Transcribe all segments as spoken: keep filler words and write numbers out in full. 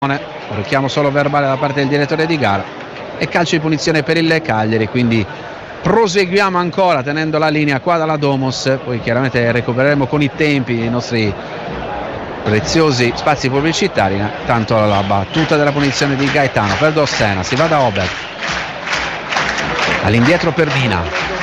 richiamo solo verbale da parte del direttore di gara e calcio di punizione per il Cagliari, quindi proseguiamo ancora tenendo la linea qua dalla Domus, poi chiaramente recupereremo con i tempi i nostri preziosi spazi pubblicitari. Tanto la battuta della punizione di Gaetano per Dossena, si va da Obert all'indietro per Vina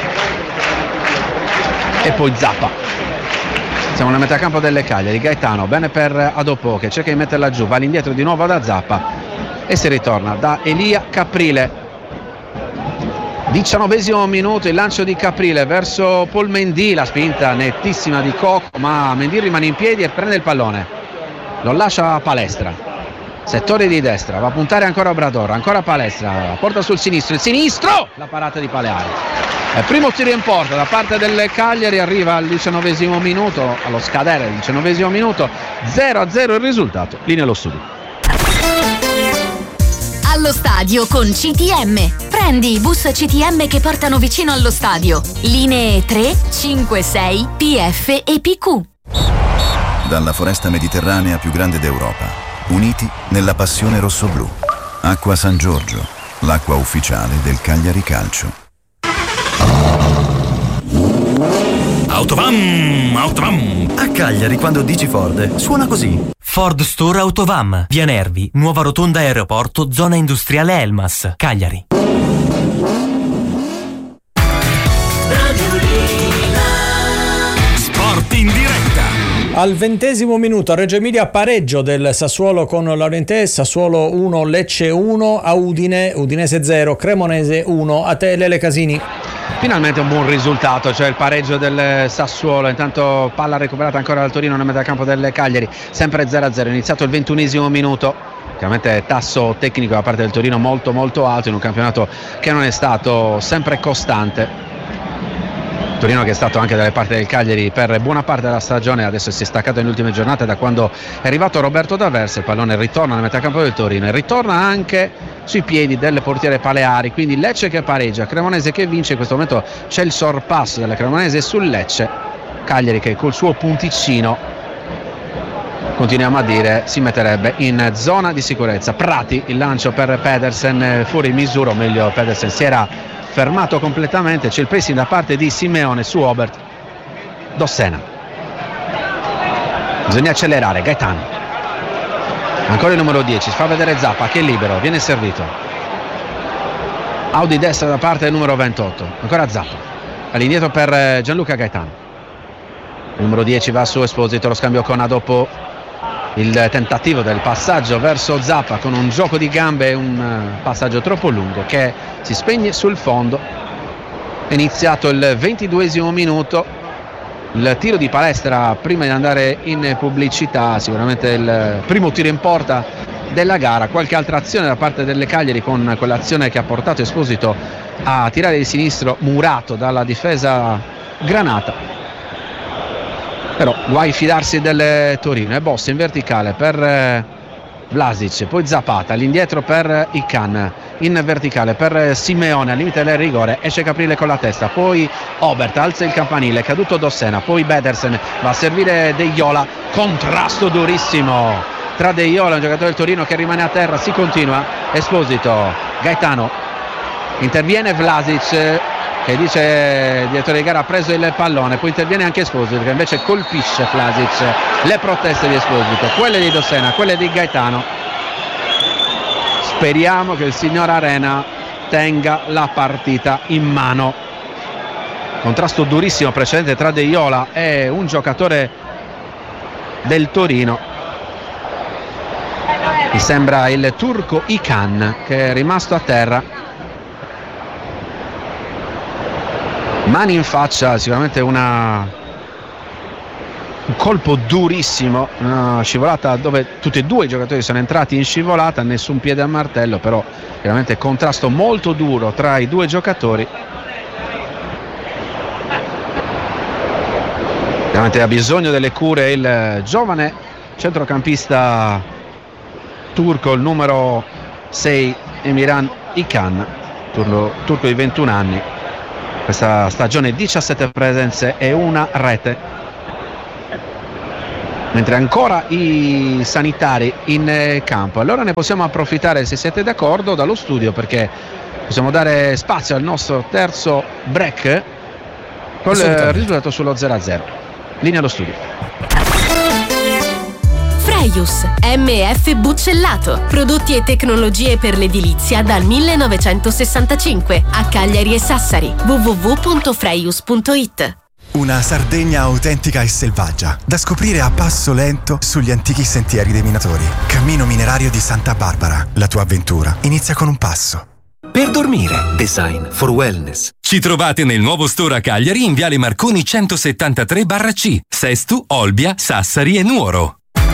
e poi Zappa. Siamo nel metacampo delle Cagliari. Gaetano bene per Adopò che cerca di metterla giù, va all'indietro di nuovo da Zappa e si ritorna da Elia Caprile. diciannovesimo minuto, il lancio di Caprile verso Paul Mendy, la spinta nettissima di Cocco, ma Mendy rimane in piedi e prende il pallone, lo lascia a Palestra, settore di destra, va a puntare ancora Obrador, ancora Palestra, porta sul sinistro, il sinistro, la parata di Paleari. Il primo tiro in porta da parte del Cagliari arriva al diciannovesimo minuto, allo scadere del diciannovesimo minuto, zero a zero il risultato, linea allo studio. Allo stadio con C T M. Prendi i bus C T M che portano vicino allo stadio. Linee tre, cinque, sei, P F e P Q. Dalla foresta mediterranea più grande d'Europa, uniti nella passione rossoblù. Acqua San Giorgio, l'acqua ufficiale del Cagliari Calcio. Autovam, Autovam. A Cagliari quando dici Ford suona così. Ford Store Autovam, via Nervi, nuova rotonda aeroporto, zona industriale Elmas, Cagliari. Sport in diretta. Al ventesimo minuto a Reggio Emilia pareggio del Sassuolo con l'Orientè, Sassuolo uno, Lecce uno, a Udine, Udinese zero, Cremonese uno. A te Lele Casini. Finalmente un buon risultato, cioè il pareggio del Sassuolo, intanto palla recuperata ancora dal Torino nel metacampo del Cagliari, sempre zero a zero, iniziato il ventunesimo minuto, chiaramente tasso tecnico da parte del Torino molto molto alto in un campionato che non è stato sempre costante. Torino che è stato anche dalle parti del Cagliari per buona parte della stagione, adesso si è staccato nelle ultime giornate da quando è arrivato Roberto D'Aversa, il pallone ritorna nel metacampo del Torino e ritorna anche sui piedi del portiere Paleari, quindi Lecce che pareggia, Cremonese che vince, in questo momento c'è il sorpasso della Cremonese sul Lecce, Cagliari che col suo punticino, continuiamo a dire, si metterebbe in zona di sicurezza. Prati, il lancio per Pedersen fuori misura, o meglio Pedersen si era fermato completamente, c'è il pressing da parte di Simeone su Obert. Dossena, bisogna accelerare, Gaetano, ancora il numero dieci, si fa vedere Zappa che è libero, viene servito, Audi destra da parte del numero ventotto, ancora Zappa all'indietro per Gianluca Gaetano, il numero dieci va su Esposito, lo scambio con Adopò, il tentativo del passaggio verso Zappa con un gioco di gambe, un passaggio troppo lungo che si spegne sul fondo. È iniziato il ventiduesimo minuto, il tiro di Palestra prima di andare in pubblicità, sicuramente il primo tiro in porta della gara, qualche altra azione da parte delle Cagliari con quell'azione che ha portato Esposito a tirare di sinistro murato dalla difesa granata. Però guai fidarsi del Torino, è Bossa in verticale per Vlasic, poi Zapata all'indietro per Ican, in verticale per Simeone al limite del rigore, esce Caprile con la testa, poi Obert alza il campanile, è caduto Dossena, poi Pedersen va a servire De Iola, contrasto durissimo tra De Iola, un giocatore del Torino che rimane a terra, si continua, Esposito, Gaetano, interviene Vlasic che dice il direttore di gara ha preso il pallone, poi interviene anche Esposito che invece colpisce Vlasic. Le proteste di Esposito, quelle di Dossena, quelle di Gaetano, speriamo che il signor Arena tenga la partita in mano. Contrasto durissimo precedente tra De Iola e un giocatore del Torino, mi sembra il turco Ican, che è rimasto a terra. Mani in faccia, sicuramente una un colpo durissimo, una scivolata dove tutti e due i giocatori sono entrati in scivolata, nessun piede a martello, però veramente contrasto molto duro tra i due giocatori. Veramente ha bisogno delle cure il giovane centrocampista turco, il numero sei Emirhan Ican, turco, turco di ventuno anni. Questa stagione diciassette presenze e una rete mentre ancora i sanitari in campo. Allora ne possiamo approfittare, se siete d'accordo, dallo studio, perché possiamo dare spazio al nostro terzo break col risultato sullo zero a zero. Linea allo studio. Freius M F Buccellato, prodotti e tecnologie per l'edilizia dal millenovecentosessantacinque, a Cagliari e Sassari. w w w punto freius punto it. Una Sardegna autentica e selvaggia, da scoprire a passo lento sugli antichi sentieri dei minatori. Cammino minerario di Santa Barbara. La tua avventura inizia con un passo. Per dormire, design for wellness. Ci trovate nel nuovo store a Cagliari in Viale Marconi centosettantatré C, Sestu, Olbia, Sassari e Nuoro.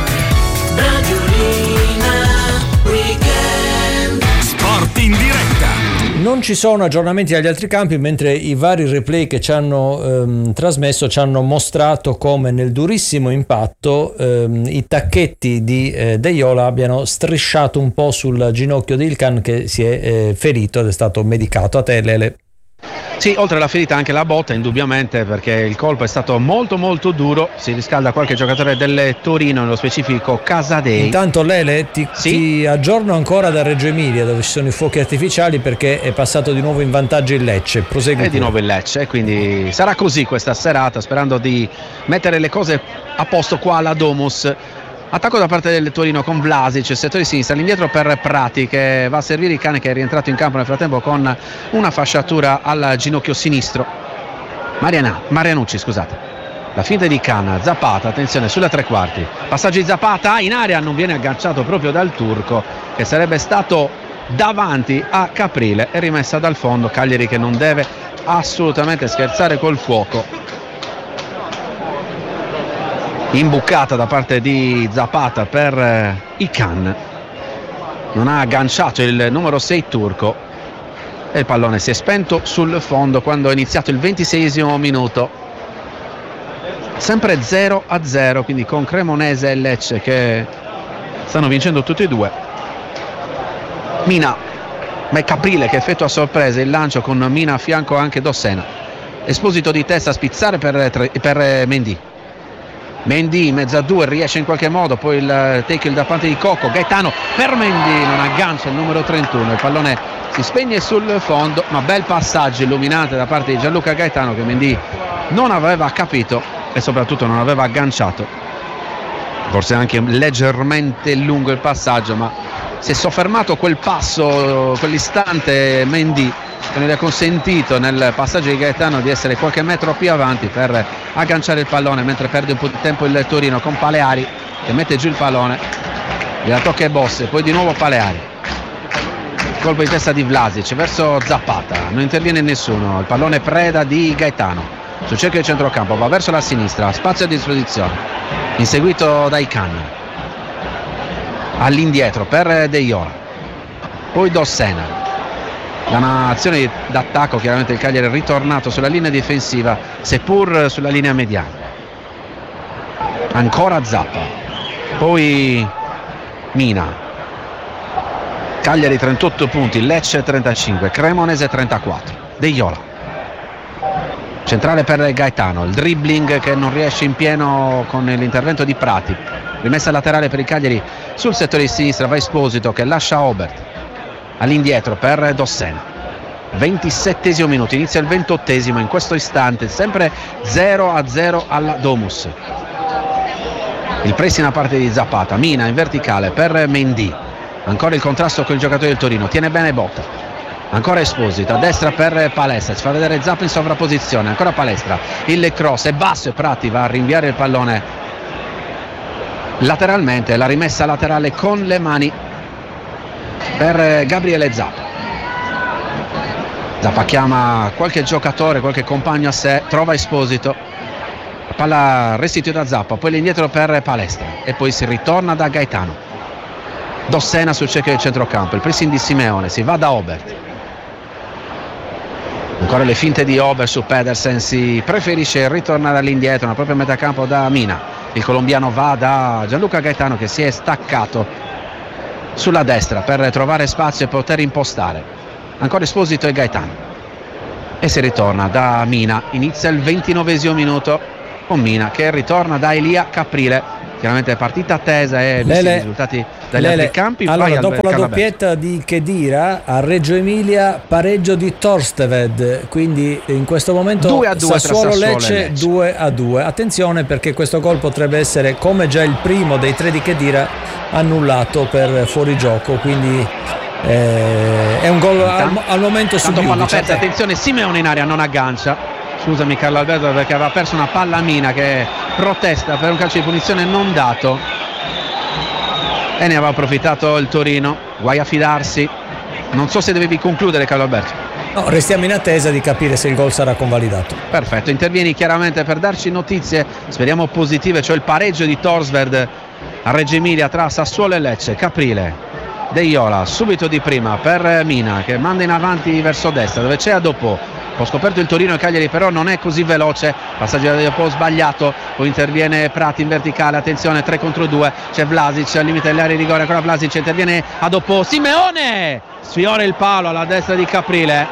Sport in diretta. Non ci sono aggiornamenti agli altri campi, mentre i vari replay che ci hanno ehm, trasmesso ci hanno mostrato come nel durissimo impatto ehm, i tacchetti di eh, Deiola abbiano strisciato un po' sul ginocchio di Ilkan, che si è eh, ferito ed è stato medicato. A te, Lele. Sì, oltre alla ferita anche la botta, indubbiamente, perché il colpo è stato molto molto duro. Si riscalda qualche giocatore del Torino, nello specifico Casadei. Intanto, Lele, ti, sì? ti aggiorno ancora da Reggio Emilia, dove ci sono i fuochi artificiali, perché è passato di nuovo in vantaggio il Lecce. Prosegui. È di nuovo il Lecce, quindi sarà così questa serata, sperando di mettere le cose a posto qua alla Domus. Attacco da parte del Torino con Vlasic, settore sinistra, all'indietro per Prati, che va a servire il Cane, che è rientrato in campo nel frattempo con una fasciatura al ginocchio sinistro. Mariana, Marianucci, scusate. La finta di Can, Zapata, attenzione sulla tre quarti. Passaggio di Zapata in area, non viene agganciato proprio dal turco, che sarebbe stato davanti a Caprile, e rimessa dal fondo. Cagliari che non deve assolutamente scherzare col fuoco. Imbucata da parte di Zapata per eh, Ican, non ha agganciato il numero sei turco e il pallone si è spento sul fondo quando è iniziato il ventiseiesimo minuto. Sempre zero a zero, quindi con Cremonese e Lecce che stanno vincendo tutti e due. Mina, ma è Caprile che effettua a sorpresa il lancio, con Mina a fianco anche Dossena. Esposito di testa a spizzare per, per Mendy. Mendy in mezzo a due, riesce in qualche modo, poi il take da parte di Cocco. Gaetano per Mendy, non aggancia il numero trentuno, il pallone si spegne sul fondo, ma bel passaggio illuminante da parte di Gianluca Gaetano, che Mendy non aveva capito e soprattutto non aveva agganciato. Forse anche leggermente lungo il passaggio, ma si è soffermato quel passo, quell'istante Mendy, che non gli ha consentito nel passaggio di Gaetano di essere qualche metro più avanti per agganciare il pallone, mentre perde un po' di tempo il Torino con Paleari che mette giù il pallone, gliela tocca e Bosse, poi di nuovo Paleari, colpo di testa di Vlasic verso Zapata, non interviene nessuno, il pallone preda di Gaetano sul cerchio di centrocampo, va verso la sinistra, spazio a disposizione, inseguito dai Can, all'indietro per Deiola, poi Dossena. Da un'azione d'attacco chiaramente il Cagliari è ritornato sulla linea difensiva, seppur sulla linea mediana. Ancora Zappa, poi Mina. Cagliari trentotto punti, Lecce trentacinque, Cremonese trentaquattro. Deiola, centrale per Gaetano, il dribbling che non riesce in pieno con l'intervento di Prati. Rimessa laterale per il Cagliari sul settore di sinistra, va Esposito che lascia Obert. All'indietro per Dossena. ventisettesimo minuto, inizia il ventottesimo in questo istante, sempre zero a zero alla Domus. Il pressing da parte di Zapata, Mina in verticale per Mendy, ancora il contrasto con il giocatore del Torino, tiene bene botta, ancora Esposito, a destra per Palestra, ci fa vedere Zappa in sovrapposizione, ancora Palestra, il cross è basso e Prati va a rinviare il pallone lateralmente, la rimessa laterale con le mani per Gabriele Zappa. Zappa chiama qualche giocatore, qualche compagno a sé, trova Esposito, la palla restituita da Zappa, poi l'indietro per Palestra e poi si ritorna da Gaetano. Dossena sul cerchio del centrocampo, il pressing di Simeone, si va da Obert, ancora le finte di Obert su Pedersen, si preferisce ritornare all'indietro nella propria metà campo da Mina, il colombiano va da Gianluca Gaetano che si è staccato sulla destra per trovare spazio e poter impostare, ancora Esposito e Gaetano e si ritorna da Mina. Inizia il ventinovesimo minuto con Mina che ritorna da Elia Caprile, chiaramente partita attesa e visti Lele, i risultati dagli Lele, altri campi. allora vai dopo al la Carlo doppietta di Khedira a Reggio Emilia pareggio di Torsted, quindi in questo momento due a due Sassuolo, tra Sassuolo Lecce, e Lecce due a due. Attenzione, perché questo gol potrebbe essere, come già il primo dei tre di Khedira, annullato per fuorigioco, quindi eh, è un gol al, al momento tanto su palla persa. Attenzione, Simeone in area, non aggancia. Scusami Carlo Alberto, perché aveva perso una palla mina, che protesta per un calcio di punizione non dato e ne aveva approfittato il Torino. Guai a fidarsi. Non so se dovevi concludere, Carlo Alberto. No, restiamo in attesa di capire se il gol sarà convalidato. Perfetto, intervieni chiaramente per darci notizie, speriamo positive, cioè il pareggio di Torsved a Reggio Emilia tra Sassuolo e Lecce. Caprile, De Iola subito di prima per Mina, che manda in avanti verso destra dove c'è Adopò. Ho scoperto il Torino e Cagliari però non è così veloce, passaggio da Adopò sbagliato, poi interviene Prati in verticale, attenzione, tre contro due, c'è Vlasic al limite dell'area di rigore, ancora Vlasic, interviene Adopò, Simeone sfiora il palo alla destra di Caprile.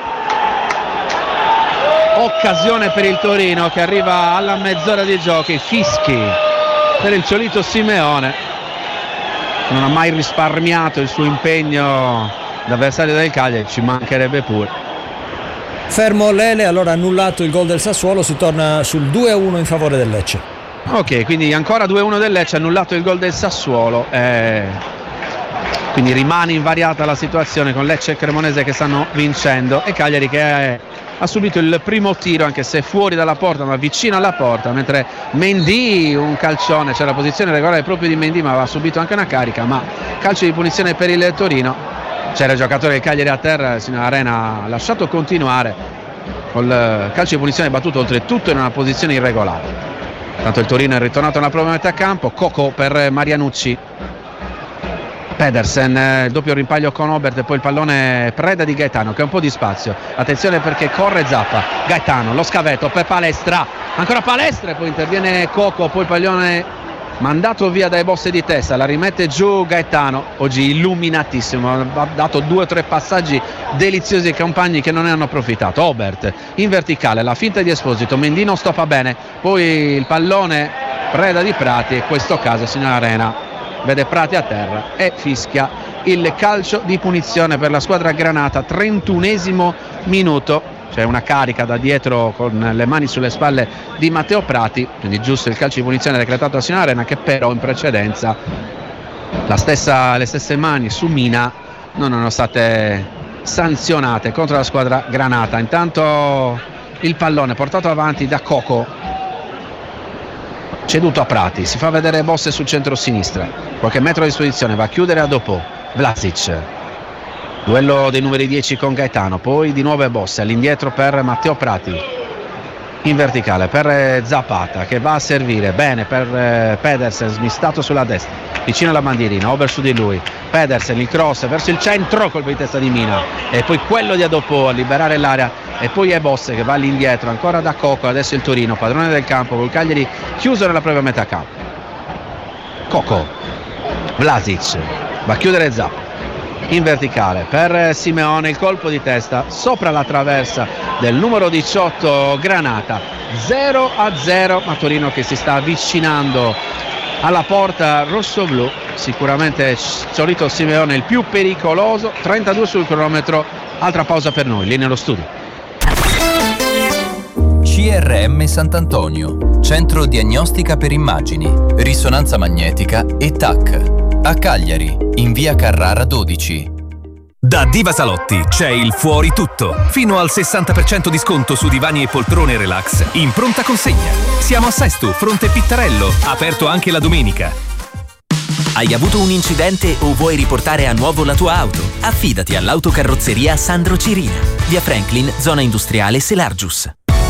Occasione per il Torino che arriva alla mezz'ora di giochi, fischi per il solito Simeone, non ha mai risparmiato il suo impegno d'avversario del Cagliari, ci mancherebbe pure. Fermo Lele, allora annullato il gol del Sassuolo, si torna sul due a uno in favore del Lecce. Ok, quindi ancora due a uno del Lecce, annullato il gol del Sassuolo, eh, quindi rimane invariata la situazione con Lecce e Cremonese che stanno vincendo e Cagliari che eh, ha subito il primo tiro, anche se fuori dalla porta ma vicino alla porta, mentre Mendy un calcione, c'è la posizione regolare proprio di Mendy ma aveva subito anche una carica, ma calcio di punizione per il Torino. C'era il giocatore del Cagliari a terra, il signor Arena ha lasciato continuare col calcio di punizione battuto oltretutto in una posizione irregolare. Tanto il Torino è ritornato nella propria metà campo. Coco per Marianucci, Pedersen, il doppio rimpaglio con Obert e poi il pallone preda di Gaetano che ha un po' di spazio, attenzione perché corre Zappa, Gaetano, lo scavetto per Palestra, ancora Palestra e poi interviene Coco, poi il pallone mandato via dai bosse di testa, la rimette giù Gaetano, oggi illuminatissimo, ha dato due o tre passaggi deliziosi ai compagni che non ne hanno approfittato. Obert in verticale, la finta di Esposito, Mendino stoppa bene, poi il pallone preda di Prati e in questo caso signor Arena vede Prati a terra e fischia il calcio di punizione per la squadra granata. Trentunesimo minuto, c'è una carica da dietro con le mani sulle spalle di Matteo Prati, quindi giusto il calcio di punizione decretato da signor Arena, che però in precedenza la stessa, le stesse mani su Mina non erano state sanzionate contro la squadra granata. Intanto il pallone portato avanti da Coco, ceduto a Prati, si fa vedere Bosse sul centro-sinistra, qualche metro a disposizione, va a chiudere a dopo Vlasic, duello dei numeri dieci con Gaetano, poi di nuovo è Bosse all'indietro per Matteo Prati, in verticale per Zapata che va a servire bene per Pedersen, smistato sulla destra vicino alla bandierina, over su di lui, Pedersen il cross verso il centro, colpo di testa di Mina e poi quello di Adopò a liberare l'area e poi è Bosse che va all'indietro ancora da Coco, adesso il Torino padrone del campo col Cagliari chiuso nella propria metà campo. Coco, Vlasic va a chiudere Zappa in verticale per Simeone, il colpo di testa sopra la traversa del numero diciotto Granata. Zero a zero, ma Torino che si sta avvicinando alla porta rossoblu, sicuramente solito Simeone il più pericoloso. Trentadue sul cronometro, altra pausa per noi, lì nello studio. C R M Sant'Antonio, centro diagnostica per immagini, risonanza magnetica e T A C. A Cagliari, in via Carrara dodici. Da Diva Salotti c'è il fuori tutto. Fino al sessanta per cento di sconto su divani e poltrone relax in pronta consegna. Siamo a Sesto, fronte Pittarello, aperto anche la domenica. Hai avuto un incidente o vuoi riportare a nuovo la tua auto? Affidati all'autocarrozzeria Sandro Cirina. Via Franklin, zona industriale Selargius.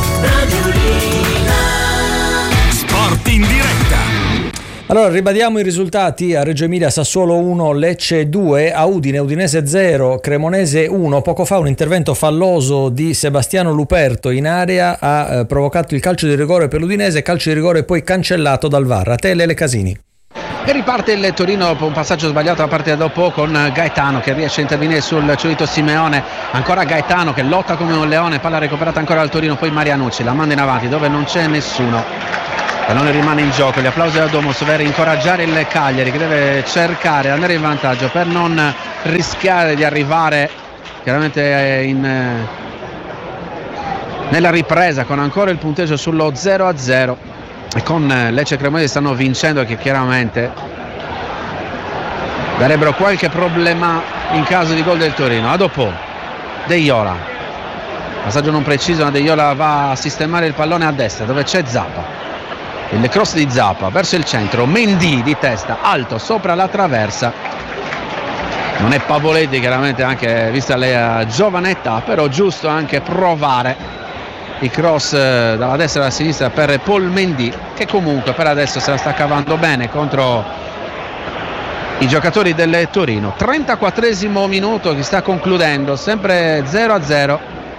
Sport in diretta. Allora ribadiamo i risultati: a Reggio Emilia Sassuolo uno, Lecce due, a Udine Udinese zero, Cremonese uno. Poco fa un intervento falloso di Sebastiano Luperto in area ha eh, provocato il calcio di rigore per l'Udinese, calcio di rigore poi cancellato dal V A R. A te Lele Casini. E riparte il Torino dopo un passaggio sbagliato da parte dopo con Gaetano che riesce a intervenire sul solito Simeone, ancora Gaetano che lotta come un leone, palla recuperata ancora al Torino, poi Marianucci la manda in avanti dove non c'è nessuno pallone rimane in gioco, gli applausi da Domus per incoraggiare il Cagliari che deve cercare di andare in vantaggio per non rischiare di arrivare chiaramente in, nella ripresa con ancora il punteggio sullo zero a zero e con Lecce e Cremonese stanno vincendo, che chiaramente darebbero qualche problema in caso di gol del Torino. A dopo De Iola, passaggio non preciso, ma De Iola va a sistemare il pallone a destra dove c'è Zappa, il cross di Zappa verso il centro, Mendy di testa alto sopra la traversa, non è Pavoletti chiaramente anche vista la giovane età, però giusto anche provare il cross dalla destra alla sinistra per Paul Mendy, che comunque per adesso se la sta cavando bene contro i giocatori del Torino. trentaquattresimo minuto che sta concludendo, sempre zero a zero.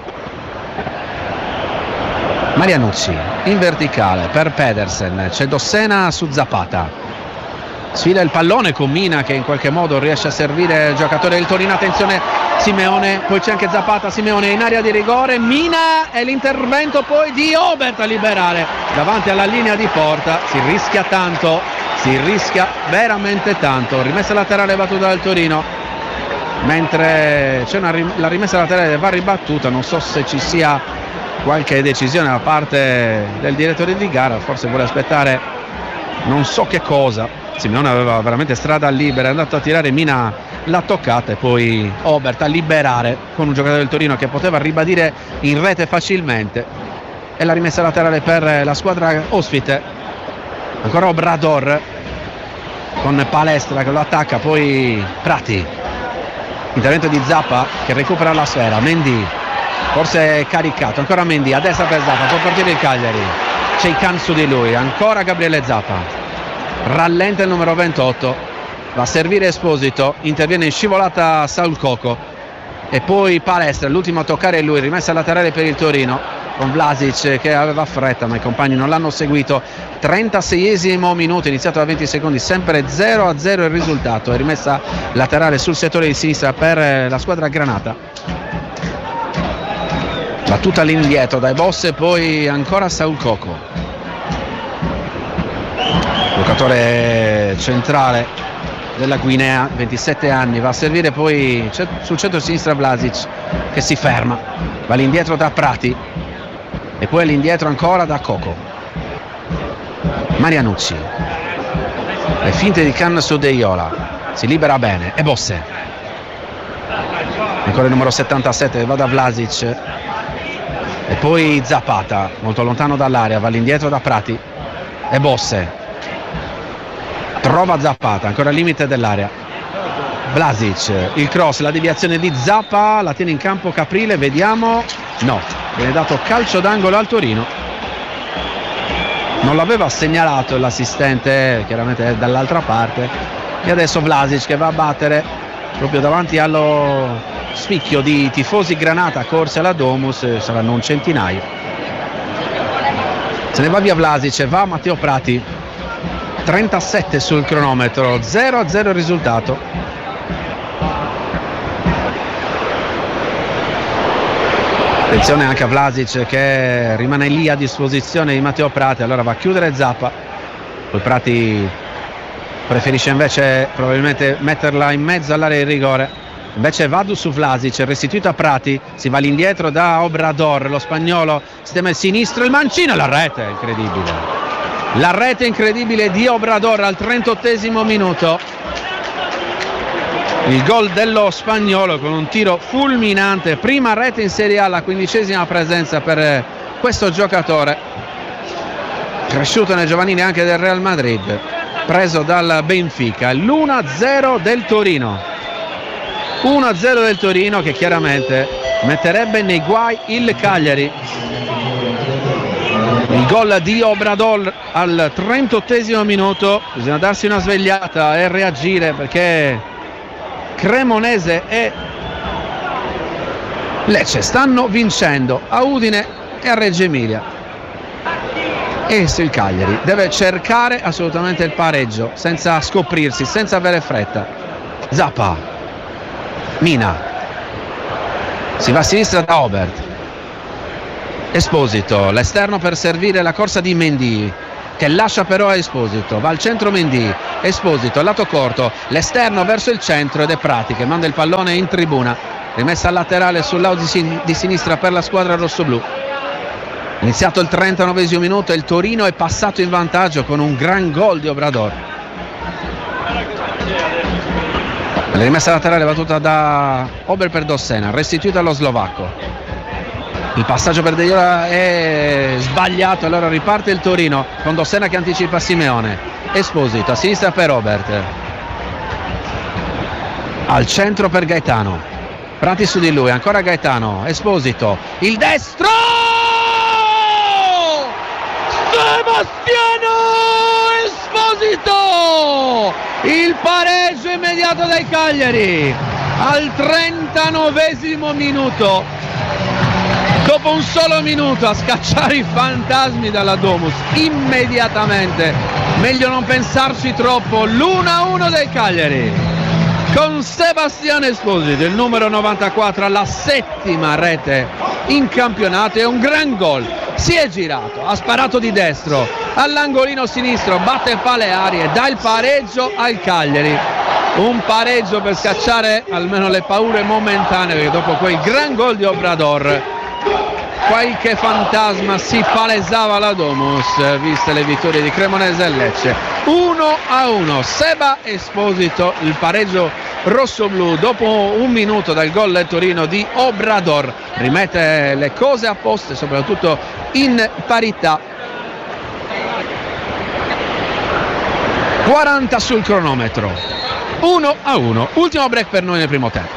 Marianucci in verticale per Pedersen, c'è Dossena su Zapata, sfida il pallone con Mina che in qualche modo riesce a servire il giocatore del Torino. Attenzione Simeone, poi c'è anche Zapata, Simeone in area di rigore, Mina e l'intervento poi di Obert a liberare davanti alla linea di porta. Si rischia tanto, si rischia veramente tanto. Rimessa laterale battuta dal Torino, mentre c'è una rim- la rimessa laterale va ribattuta. Non so se ci sia qualche decisione da parte del direttore di gara, forse vuole aspettare non so che cosa. Simeone aveva veramente strada libera, è andato a tirare, Mina l'ha toccata e poi Obert a liberare con un giocatore del Torino che poteva ribadire in rete facilmente. E la rimessa laterale per la squadra ospite, ancora Obrador con Palestra che lo attacca, poi Prati, intervento di Zappa che recupera la sfera, Mendy forse è caricato, ancora Mendy a destra per Zappa, può partire il Cagliari, c'è il can su di lui, ancora Gabriele Zappa, rallenta il numero ventotto, va a servire Esposito, interviene in scivolata Saul Coco e poi Palestra, l'ultimo a toccare è lui, rimessa laterale per il Torino con Vlasic che aveva fretta ma i compagni non l'hanno seguito. trentaseiesimo minuto, iniziato da venti secondi, sempre zero a zero il risultato, è rimessa laterale sul settore di sinistra per la squadra granata, battuta all'indietro dai Boss e poi ancora Saul Coco, giocatore centrale della Guinea, ventisette anni, va a servire poi sul centro-sinistra Vlasic che si ferma, va all'indietro da Prati e poi all'indietro ancora da Coco. Marianucci, le finte di canna su De Iola, si libera bene e Bosse, ancora il numero settantasette che va da Vlasic e poi Zapata molto lontano dall'area, va all'indietro da Prati e Bosse trova Zapata ancora al limite dell'area, Vlasic, il cross, la deviazione di Zappa, la tiene in campo Caprile, vediamo, no, viene dato calcio d'angolo al Torino, non l'aveva segnalato l'assistente, chiaramente è dall'altra parte, e adesso Vlasic che va a battere proprio davanti allo spicchio di tifosi granata corsi alla Domus, saranno un centinaio, se ne va via Vlasic, va Matteo Prati, trentasette sul cronometro, zero a zero il risultato. Attenzione anche a Vlasic che rimane lì a disposizione di Matteo Prati, allora va a chiudere Zappa, poi Prati preferisce invece probabilmente metterla in mezzo all'area di rigore, invece Vadu su Vlasic, restituito a Prati, si va all'indietro da Obrador, lo spagnolo sistema il sinistro, il mancino e la rete, incredibile. La rete incredibile di Obrador al trentottesimo minuto, il gol dello spagnolo con un tiro fulminante, prima rete in Serie A, la quindicesima presenza per questo giocatore, cresciuto nei giovanili anche del Real Madrid, preso dal Benfica. L'uno a zero del Torino, uno a zero del Torino che chiaramente metterebbe nei guai il Cagliari. Il gol di Obrador al trentottesimo minuto, bisogna darsi una svegliata e reagire perché Cremonese e Lecce stanno vincendo a Udine e a Reggio Emilia e se il Cagliari deve cercare assolutamente il pareggio senza scoprirsi, senza avere fretta. Zappa, Mina, si va a sinistra da Obert, Esposito, l'esterno per servire la corsa di Mendy, che lascia però a Esposito, va al centro Mendy, Esposito al lato corto, l'esterno verso il centro ed è Prati che manda il pallone in tribuna, rimessa al laterale sul lato di, sin- di sinistra per la squadra rossoblù. Iniziato il trentanovesimo minuto e il Torino è passato in vantaggio con un gran gol di Obrador. La rimessa laterale battuta da Ober per Dossena, restituita allo slovacco. Il passaggio per De Iola è sbagliato, allora riparte il Torino con Dossena che anticipa Simeone. Esposito a sinistra per Robert, al centro per Gaetano, Prati su di lui, ancora Gaetano, Esposito, il destro, Sebastiano Esposito, il pareggio immediato dai Cagliari al trentanovesimo minuto. Dopo un solo minuto a scacciare i fantasmi dalla Domus, immediatamente, meglio non pensarci troppo, l'uno a uno dei Cagliari, con Sebastiano Esposito, il numero novantaquattro, alla settima rete in campionato, è un gran gol, si è girato, ha sparato di destro, all'angolino sinistro, batte Paleari e dà il pareggio al Cagliari. Un pareggio per scacciare almeno le paure momentanee, perché dopo quel gran gol di Obrador qualche fantasma si palesava alla Domus, viste le vittorie di Cremonese e Lecce. Uno a uno, Seba Esposito, il pareggio rossoblu dopo un minuto dal gol del Torino di Obrador, rimette le cose a posto, soprattutto in parità. quaranta sul cronometro, uno a uno, ultimo break per noi nel primo tempo.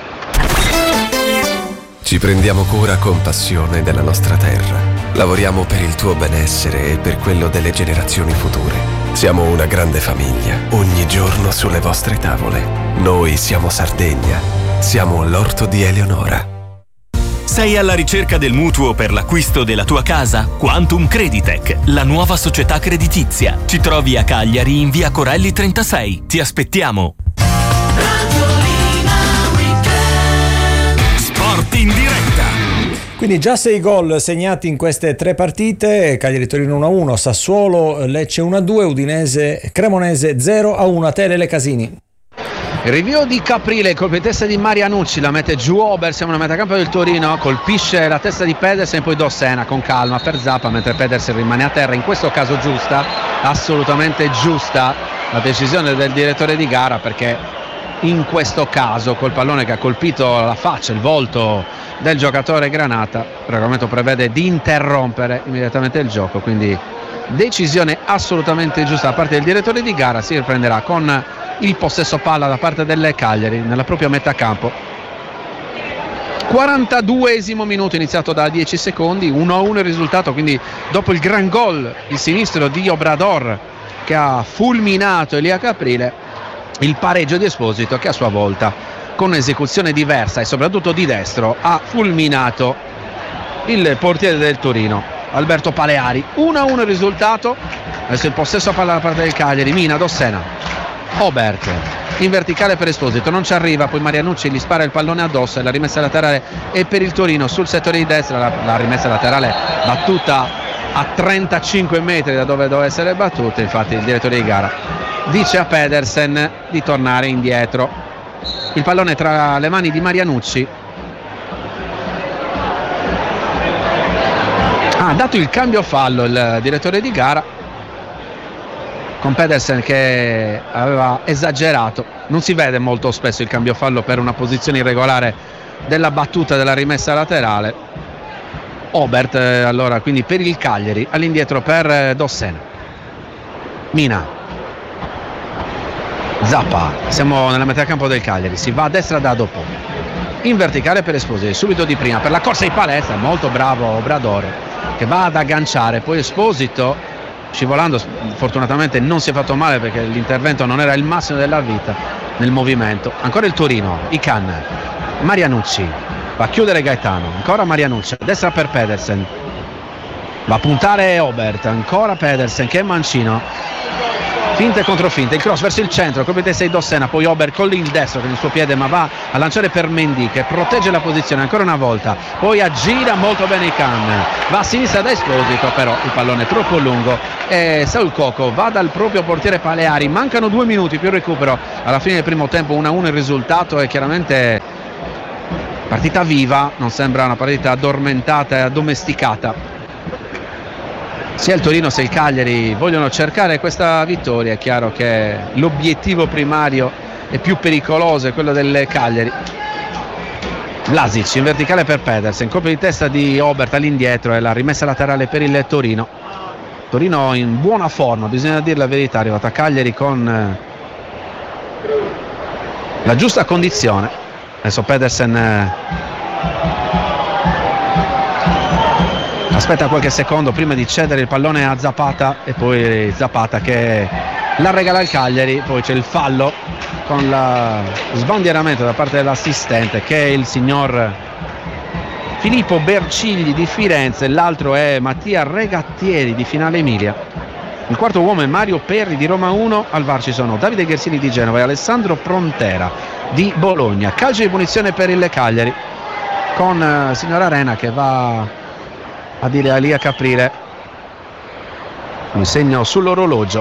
Ci prendiamo cura con passione della nostra terra. Lavoriamo per il tuo benessere e per quello delle generazioni future. Siamo una grande famiglia, ogni giorno sulle vostre tavole. Noi siamo Sardegna, siamo l'orto di Eleonora. Sei alla ricerca del mutuo per l'acquisto della tua casa? Quantum Creditec, la nuova società creditizia. Ci trovi a Cagliari in via Corelli trentasei. Ti aspettiamo. In diretta. Quindi già sei gol segnati in queste tre partite: Cagliari Torino uno a uno, Sassuolo Lecce uno a due, Udinese Cremonese zero a uno. A te Lele Casini. Il rinvio di Caprile, colpo di testa di Marianucci, la mette giù Ober, siamo nel metacampo del Torino, colpisce la testa di Pedersen e poi Dossena con calma per Zappa, mentre Pedersen rimane a terra. In questo caso giusta, assolutamente giusta la decisione del direttore di gara, perché in questo caso col pallone che ha colpito la faccia, il volto del giocatore granata, il regolamento prevede di interrompere immediatamente il gioco, quindi decisione assolutamente giusta da parte del direttore di gara. Si riprenderà con il possesso palla da parte delle Cagliari nella propria metà campo. quarantaduesimo minuto, iniziato da dieci secondi, uno a uno il risultato, quindi dopo il gran gol il sinistro di Obrador che ha fulminato Elia Caprile, il pareggio di Esposito che a sua volta con un'esecuzione diversa e soprattutto di destro ha fulminato il portiere del Torino, Alberto Paleari. Uno a uno il risultato. Adesso il possesso palla da parte del Cagliari, Mina, Dossena, Obert in verticale per Esposito, non ci arriva, poi Marianucci gli spara il pallone addosso e la rimessa laterale è per il Torino sul settore di destra. La, la rimessa laterale battuta a trentacinque metri da dove doveva essere battuta, infatti il direttore di gara dice a Pedersen di tornare indietro. Il pallone tra le mani di Marianucci. Ha dato il cambio fallo il direttore di gara, con Pedersen che aveva esagerato. Non si vede molto spesso il cambio fallo per una posizione irregolare della battuta della rimessa laterale. Obert allora quindi per il Cagliari, all'indietro per Dossena. Mina, Zappa, siamo nella metà campo del Cagliari, si va a destra da dopo, in verticale per Esposito, subito di prima per la corsa in palestra, molto bravo Obrador che va ad agganciare, poi Esposito scivolando, fortunatamente non si è fatto male perché l'intervento non era il massimo della vita nel movimento. Ancora il Torino, Ican, Marianucci va a chiudere Gaetano, ancora Marianucci a destra per Pedersen, va a puntare Obert, ancora Pedersen che è mancino, Finte contro finte, il cross verso il centro, colpo di testa di Dossena, poi Ober con il destro con il suo piede, ma va a lanciare per Mendy che protegge la posizione ancora una volta, poi aggira molto bene Khan, va a sinistra da Esposito, però il pallone è troppo lungo e Saul Coco va dal proprio portiere Paleari. Mancano due minuti più il recupero alla fine del primo tempo, uno a uno il risultato, è chiaramente partita viva, non sembra una partita addormentata e addomesticata. Sia il Torino sia il Cagliari vogliono cercare questa vittoria. È chiaro che l'obiettivo primario è più pericoloso, è quello del Cagliari. Vlasic in verticale per Pedersen, colpo di testa di Obert all'indietro e la rimessa laterale per il Torino. Torino in buona forma, bisogna dire la verità, è arrivata a Cagliari con la giusta condizione. Adesso Pedersen aspetta qualche secondo prima di cedere il pallone a Zapata e poi Zapata che la regala al Cagliari. Poi c'è il fallo con lo sbandieramento da parte dell'assistente, che è il signor Filippo Bercigli di Firenze, l'altro è Mattia Regattieri di Finale Emilia. Il quarto uomo è Mario Perri di Roma uno, al V A R ci sono Davide Ghersini di Genova e Alessandro Prontera di Bologna. Calcio di punizione per il Cagliari con uh, signor Arena che va a dire a Lia Caprile un segno sull'orologio.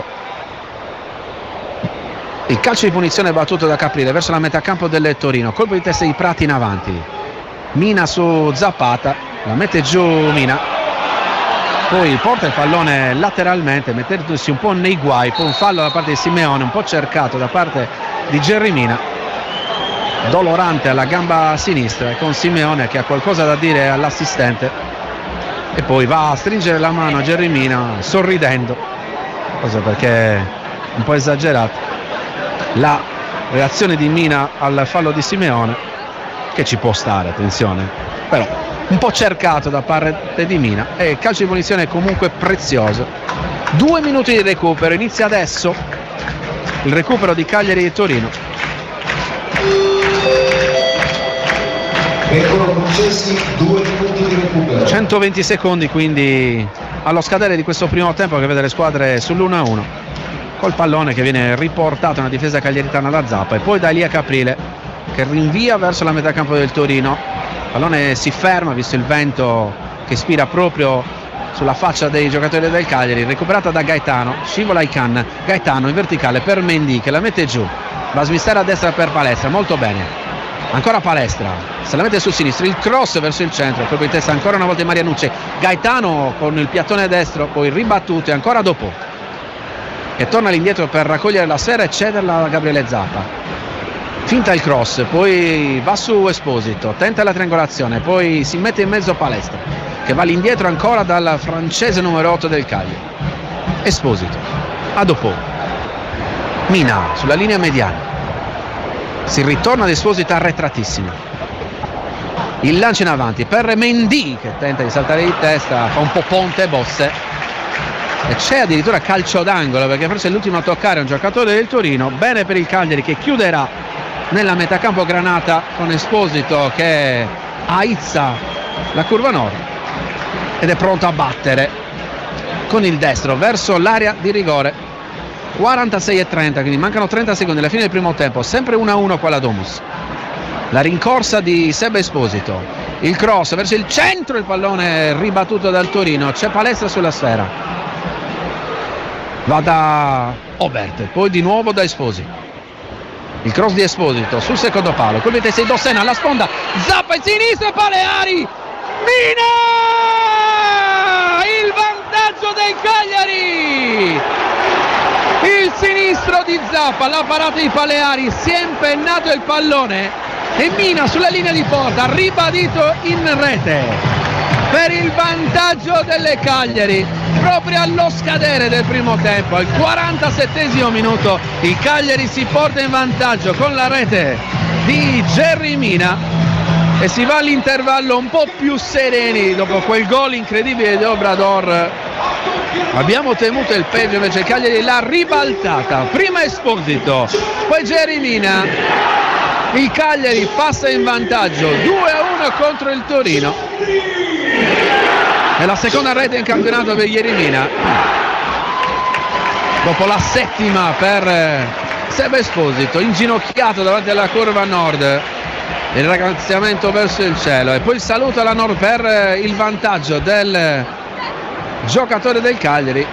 Il calcio di punizione battuto da Caprile verso la metà campo del Torino, colpo di testa di Prati in avanti, Mina su Zapata, la mette giù Mina, poi porta il pallone lateralmente mettendosi un po' nei guai, poi un fallo da parte di Simeone un po' cercato da parte di Gerry Mina, dolorante alla gamba sinistra, con Simeone che ha qualcosa da dire all'assistente e poi va a stringere la mano a Gerry Mina sorridendo, cosa perché è un po' esagerato la reazione di Mina al fallo di Simeone, che ci può stare, attenzione, però un po' cercato da parte di Mina. E calcio di punizione comunque prezioso. Due minuti di recupero, inizia adesso il recupero di Cagliari e Torino. Vengono concessi due minuti di recupero. centoventi secondi quindi allo scadere di questo primo tempo, che vede le squadre sull'uno a uno, col pallone che viene riportato nella difesa cagliaritana da Zappa e poi da Elia Caprile che rinvia verso la metà campo del Torino. Il pallone si ferma visto il vento che spira proprio sulla faccia dei giocatori del Cagliari. Recuperata da Gaetano, scivola Ican, Gaetano in verticale per Mendy che la mette giù, va a smistare a destra per Palestra, molto bene. Ancora Palestra, se la mette sul sinistro, il cross verso il centro, colpo di testa ancora una volta di Marianucci, Gaetano con il piattone destro, poi ribattuto e ancora dopo che torna all'indietro per raccogliere la sfera e cederla a Gabriele Zappa. Finta il cross, poi va su Esposito, tenta la triangolazione, poi si mette in mezzo Palestra che va all'indietro ancora dal francese numero otto del Cagliari. Esposito, a dopo Mina sulla linea mediana, si ritorna ad Esposito arretratissimo, il lancio in avanti per Mendy che tenta di saltare di testa, fa un po' ponte bosse e c'è addirittura calcio d'angolo, perché forse è l'ultimo a toccare un giocatore del Torino. Bene per il Cagliari che chiuderà nella metacampo granata con Esposito che aizza la curva nord ed è pronto a battere con il destro verso l'area di rigore. quarantasei e trenta, quindi mancano trenta secondi alla fine del primo tempo, sempre uno a uno qua alla Domus. La rincorsa di Seba Esposito, il cross verso il centro, il pallone ribattuto dal Torino, c'è Palestra sulla sfera, va da Obert, poi di nuovo da Esposito, il cross di Esposito sul secondo palo, colpo di testa di Dossena alla sponda, Zappa in sinistra e Paleari, Mina, il vantaggio del Cagliari. Il sinistro di Zappa, la parata di Paleari, si è impennato il pallone e Mina sulla linea di porta, ribadito in rete per il vantaggio delle Cagliari proprio allo scadere del primo tempo. Al quarantasettesimo minuto il Cagliari si porta in vantaggio con la rete di Gerry Mina e si va all'intervallo un po' più sereni dopo quel gol incredibile di Obrador. Abbiamo temuto il peggio, invece il Cagliari l'ha ribaltata, prima Esposito, poi Gerry Mina, il Cagliari passa in vantaggio due a uno contro il Torino, è la seconda rete in campionato per Gerry Mina. dopo la settima per Seba Esposito, inginocchiato davanti alla curva nord, il ringraziamento verso il cielo e poi il saluto alla nord per il vantaggio del giocatore del Cagliari,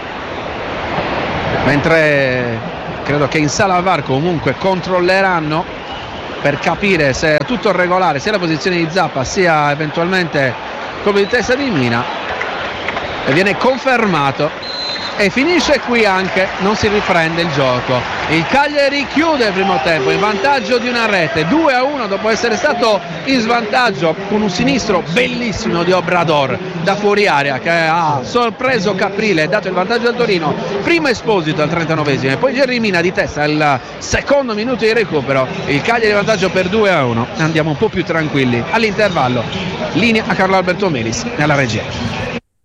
mentre credo che in sala V A R comunque controlleranno per capire se è tutto regolare, sia la posizione di Zappa sia eventualmente come di testa di Mina, e viene confermato e finisce qui anche, non si riprende il gioco. Il Cagliari chiude il primo tempo in vantaggio di una rete, due a uno dopo essere stato in svantaggio con un sinistro bellissimo di Obrador da fuori area che ha sorpreso Caprile e dato il vantaggio al Torino. Prima Esposito al trentanovesimo e poi Gerry Mina di testa al secondo minuto di recupero. Il Cagliari in vantaggio per due a uno. Andiamo un po' più tranquilli all'intervallo. Linea a Carlo Alberto Melis nella regia.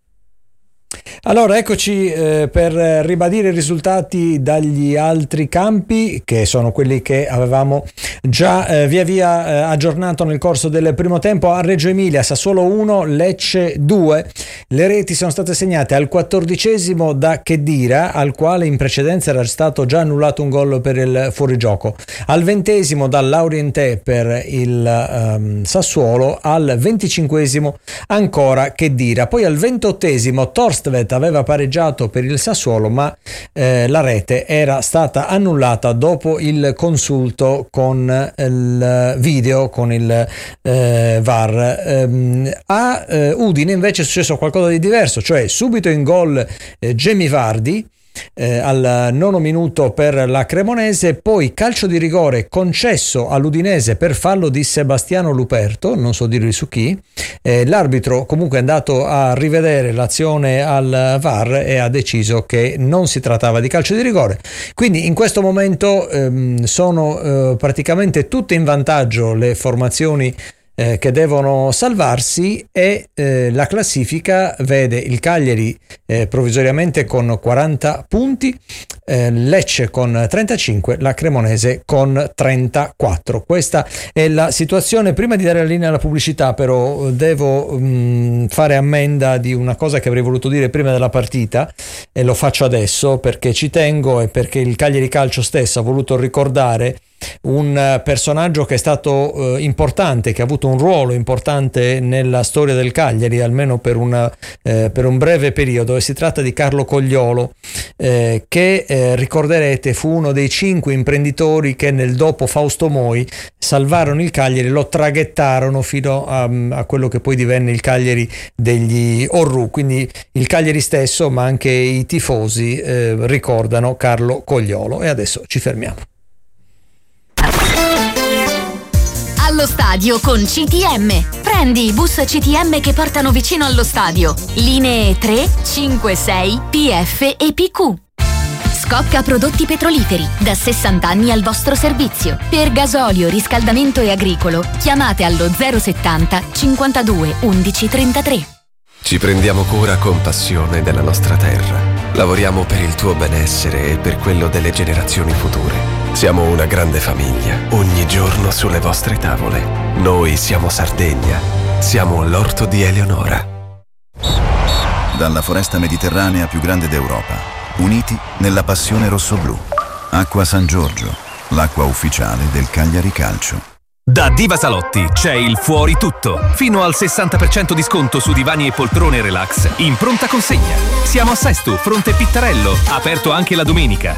Allora eccoci eh, per ribadire i risultati dagli altri campi, che sono quelli che avevamo già eh, via via eh, aggiornato nel corso del primo tempo. A Reggio Emilia Sassuolo uno, Lecce due. Le reti sono state segnate al quattordicesimo da Khedira, al quale in precedenza era stato già annullato un gol per il fuorigioco, al ventesimo da Laurientè per il ehm, Sassuolo, al venticinquesimo ancora Khedira, poi al ventottesimo Torstvedt aveva pareggiato per il Sassuolo, ma eh, la rete era stata annullata dopo il consulto con il video, con il eh, V A R. Ehm, a eh, Udine invece è successo qualcosa di diverso, cioè subito in gol eh, Jamie Vardy Eh, al nono minuto per la Cremonese, poi calcio di rigore concesso all'Udinese per fallo di Sebastiano Luperto, non so dirvi su chi. Eh, l'arbitro comunque è andato a rivedere l'azione al V A R e ha deciso che non si trattava di calcio di rigore, quindi in questo momento ehm, sono eh, praticamente tutte in vantaggio le formazioni Eh, che devono salvarsi, e eh, la classifica vede il Cagliari eh, provvisoriamente con quaranta punti, eh, Lecce con trentacinque, la Cremonese con trentaquattro. Questa è la situazione. Prima di dare la linea alla pubblicità però devo mh, fare ammenda di una cosa che avrei voluto dire prima della partita, e lo faccio adesso perché ci tengo e perché il Cagliari Calcio stesso ha voluto ricordare un personaggio che è stato eh, importante, che ha avuto un ruolo importante nella storia del Cagliari, almeno per, una, eh, per un breve periodo, e si tratta di Carlo Cogliolo, eh, che eh, ricorderete fu uno dei cinque imprenditori che nel dopo Fausto Moi salvarono il Cagliari, lo traghettarono fino a, a quello che poi divenne il Cagliari degli Orru. Quindi il Cagliari stesso, ma anche i tifosi eh, ricordano Carlo Cogliolo. E adesso ci fermiamo. Allo stadio con C T M. Prendi i bus C T M che portano vicino allo stadio. Linee tre, cinque, sei, P F e P Q. Scocca Prodotti Petroliferi, da sessanta anni al vostro servizio. Per gasolio, riscaldamento e agricolo, chiamate allo zero settanta cinquantadue undici trentatré. Ci prendiamo cura con passione della nostra terra. Lavoriamo per il tuo benessere e per quello delle generazioni future. Siamo una grande famiglia, ogni giorno sulle vostre tavole. Noi siamo Sardegna, siamo l'orto di Eleonora. Dalla foresta mediterranea più grande d'Europa, uniti nella passione rossoblù. Acqua San Giorgio, l'acqua ufficiale del Cagliari Calcio. Da Diva Salotti c'è il fuori tutto. Fino al sessanta per cento di sconto su divani e poltrone relax in pronta consegna. Siamo a Sesto, fronte Pittarello, aperto anche la domenica.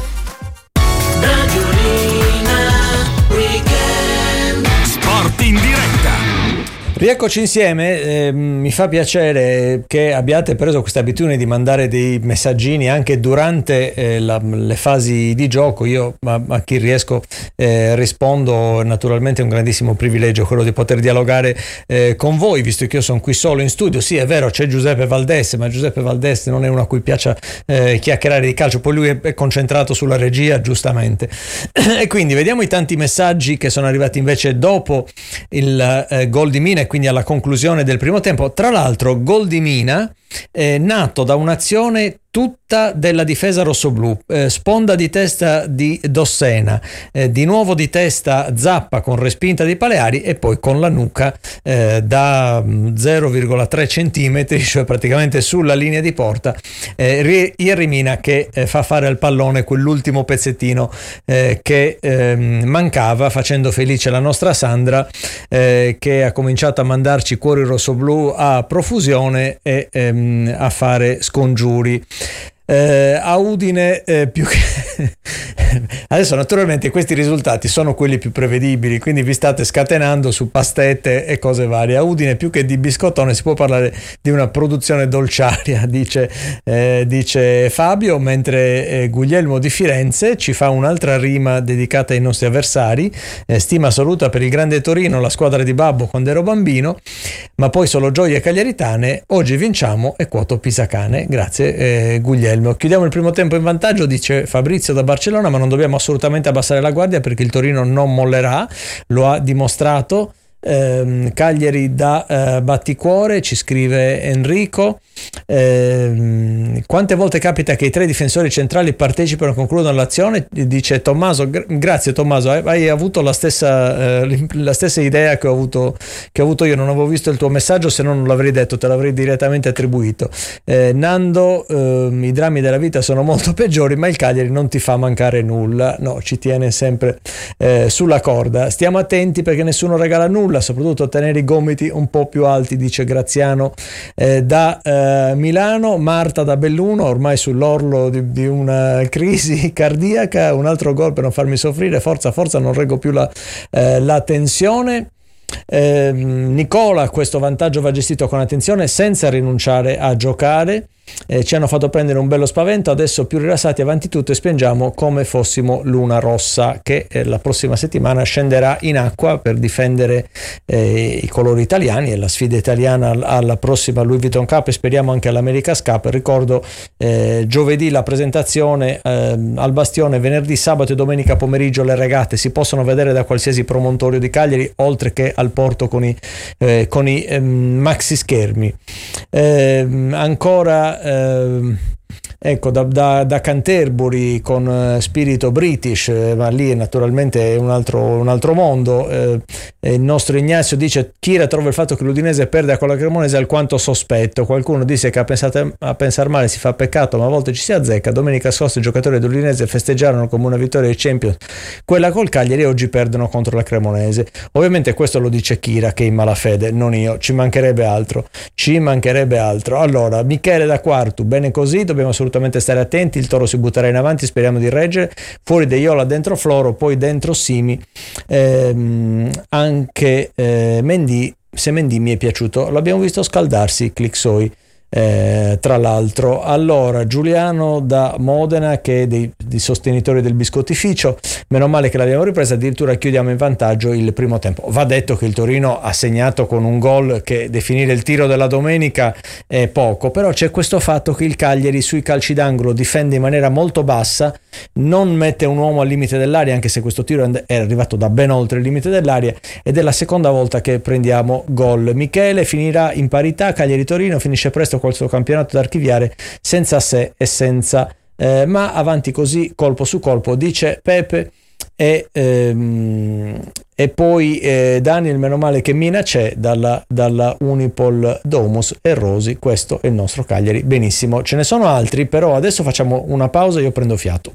Sport in diretta. Rieccoci insieme, eh, mi fa piacere che abbiate preso questa abitudine di mandare dei messaggini anche durante eh, la, le fasi di gioco. Io a, a chi riesco eh, rispondo. Naturalmente è un grandissimo privilegio quello di poter dialogare eh, con voi, visto che io sono qui solo in studio. Sì, è vero, c'è Giuseppe Valdés, ma Giuseppe Valdés non è uno a cui piaccia eh, chiacchierare di calcio, poi lui è, è concentrato sulla regia, giustamente. E quindi vediamo i tanti messaggi che sono arrivati invece dopo il eh, gol di Mina, quindi alla conclusione del primo tempo. Tra l'altro gol di Mina eh, nato da un'azione tutta della difesa rossoblù, eh, sponda di testa di Dossena, eh, di nuovo di testa Zappa con respinta di Paleari e poi con la nuca eh, da zero virgola tre centimetri, cioè praticamente sulla linea di porta, eh, Jerry che eh, fa fare al pallone quell'ultimo pezzettino eh, che eh, mancava, facendo felice la nostra Sandra eh, che ha cominciato a mandarci cuori rossoblù a profusione e ehm, a fare scongiuri. Eh, a Udine eh, più che adesso naturalmente questi risultati sono quelli più prevedibili, quindi vi state scatenando su pastette e cose varie. A Udine più che di biscottone si può parlare di una produzione dolciaria, dice, eh, dice Fabio, mentre eh, Guglielmo di Firenze ci fa un'altra rima dedicata ai nostri avversari, eh, stima assoluta per il grande Torino, la squadra di Babbo quando ero bambino, ma poi solo gioie cagliaritane, oggi vinciamo e quoto Pisacane. Grazie eh, Guglielmo. Chiudiamo il primo tempo in vantaggio, dice Fabrizio da Barcellona, ma non dobbiamo assolutamente abbassare la guardia perché il Torino non mollerà, lo ha dimostrato. Eh, Cagliari da eh, batticuore, ci scrive Enrico. Eh, quante volte capita che i tre difensori centrali partecipano e concludono l'azione? Dice Tommaso. Gra- grazie Tommaso, hai, hai avuto la stessa, eh, la stessa idea che ho avuto che ho avuto io. Non avevo visto il tuo messaggio, se no non l'avrei detto, te l'avrei direttamente attribuito. eh, Nando, eh, i drammi della vita sono molto peggiori, ma il Cagliari non ti fa mancare nulla. No, ci tiene sempre eh, sulla corda. Stiamo attenti perché nessuno regala nulla, soprattutto tenere i gomiti un po' più alti, dice Graziano eh, da eh, Milano. Marta da Belluno, ormai sull'orlo di, di una crisi cardiaca, un altro gol per non farmi soffrire, forza forza, non reggo più la, eh, la tensione. Eh, Nicola, questo vantaggio va gestito con attenzione senza rinunciare a giocare. Eh, ci hanno fatto prendere un bello spavento, adesso più rilassati avanti tutto e spiangiamo come fossimo Luna Rossa, che eh, la prossima settimana scenderà in acqua per difendere eh, i colori italiani e la sfida italiana alla prossima Louis Vuitton Cup e speriamo anche all'America's Cup. Ricordo eh, giovedì la presentazione eh, al Bastione, venerdì, sabato e domenica pomeriggio le regate si possono vedere da qualsiasi promontorio di Cagliari, oltre che al porto con i, eh, con i eh, maxi schermi. Eh, ancora Eh, ecco da, da, da Canterbury con uh, spirito British, eh, ma lì naturalmente è un altro, un altro mondo. Eh, il nostro Ignazio dice: Chira trova il fatto che l'Udinese perda con la Cremonese alquanto sospetto. Qualcuno disse che a, pensate, a pensar male si fa peccato, ma a volte ci si azzecca. Domenica scorsa i giocatori dell'Udinese festeggiarono come una vittoria ai Champions quella col Cagliari e oggi perdono contro la Cremonese. Ovviamente questo lo dice Chira, che è in malafede, non io, ci mancherebbe altro ci mancherebbe altro. Allora, Michele da Quartu, bene così, dobbiamo assolutamente stare attenti, il Toro si butterà in avanti, speriamo di reggere. Fuori De Iola, dentro Floro, poi dentro Simi, ehm, anche eh, Mendy. Se Mendy mi è piaciuto, l'abbiamo visto scaldarsi, Clixoi. Eh, tra l'altro, allora Giuliano da Modena, che è dei, dei sostenitori del biscottificio, meno male che l'abbiamo ripresa, addirittura chiudiamo in vantaggio il primo tempo. Va detto che il Torino ha segnato con un gol che definire il tiro della domenica è poco, però c'è questo fatto che il Cagliari sui calci d'angolo difende in maniera molto bassa, non mette un uomo al limite dell'area, anche se questo tiro è arrivato da ben oltre il limite dell'area, ed è la seconda volta che prendiamo gol. Michele, finirà in parità Cagliari-Torino, finisce presto col suo campionato da archiviare senza se e senza eh, ma avanti così colpo su colpo, dice Pepe. E, ehm, e poi eh, Daniel, meno male che Mina c'è dalla, dalla Unipol Domus e Rosi, questo è il nostro Cagliari. Benissimo, ce ne sono altri, però adesso facciamo una pausa, io prendo fiato.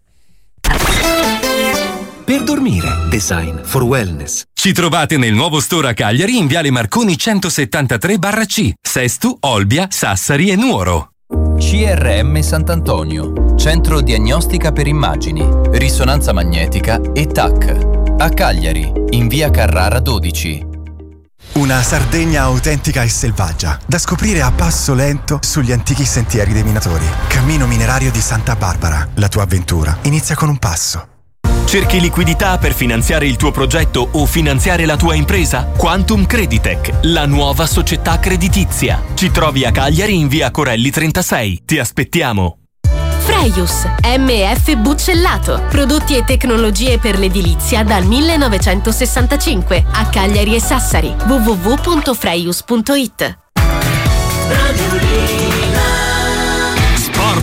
Per dormire, design for wellness. Ci trovate nel nuovo store a Cagliari in Viale Marconi centosettantatré C, Sestu, Olbia, Sassari e Nuoro. C R M Sant'Antonio, centro diagnostica per immagini, risonanza magnetica e T A C. A Cagliari, in via Carrara dodici. Una Sardegna autentica e selvaggia, da scoprire a passo lento sugli antichi sentieri dei minatori. Cammino minerario di Santa Barbara. La tua avventura inizia con un passo. Cerchi liquidità per finanziare il tuo progetto o finanziare la tua impresa? Quantum Creditec, la nuova società creditizia. Ci trovi a Cagliari in via Corelli trentasei. Ti aspettiamo. Freius M F Buccellato, prodotti e tecnologie per l'edilizia dal millenovecentosessantacinque, a Cagliari e Sassari. w w w punto freius punto it.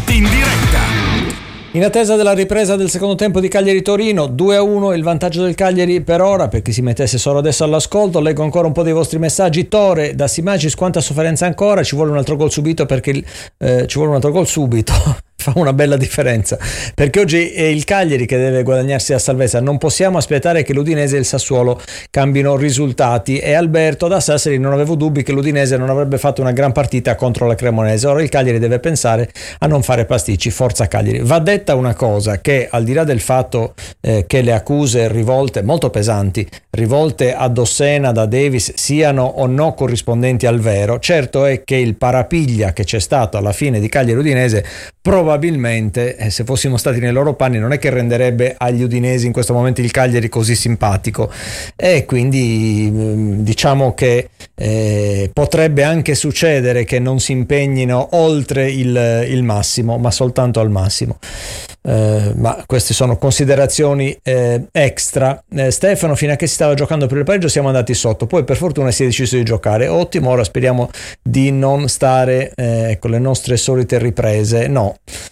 Sport in diretta. In attesa della ripresa del secondo tempo di Cagliari-Torino, due a uno il vantaggio del Cagliari per ora. Per chi si mettesse solo adesso all'ascolto, leggo ancora un po' dei vostri messaggi. Tore da Simagis: quanta sofferenza ancora, ci vuole un altro gol subito perché eh, ci vuole un altro gol subito fa una bella differenza, perché oggi è il Cagliari che deve guadagnarsi la salvezza, non possiamo aspettare che l'Udinese e il Sassuolo cambino risultati. E Alberto da Sassari: non avevo dubbi che l'Udinese non avrebbe fatto una gran partita contro la Cremonese, ora il Cagliari deve pensare a non fare pasticci, forza Cagliari. Va detta una cosa, che al di là del fatto eh, che le accuse rivolte, molto pesanti, rivolte a Dossena da Davis siano o no corrispondenti al vero, certo è che il parapiglia che c'è stato alla fine di Cagliari-Udinese probabilmente, eh, se fossimo stati nei loro panni, non è che renderebbe agli udinesi in questo momento il Cagliari così simpatico, e quindi mh, diciamo che eh, potrebbe anche succedere che non si impegnino oltre il, il massimo, ma soltanto al massimo. Eh, ma queste sono considerazioni eh, extra. eh, Stefano: fino a che si stava giocando per il pareggio siamo andati sotto, poi per fortuna si è deciso di giocare, ottimo, ora speriamo di non stare eh, con le nostre solite riprese, no.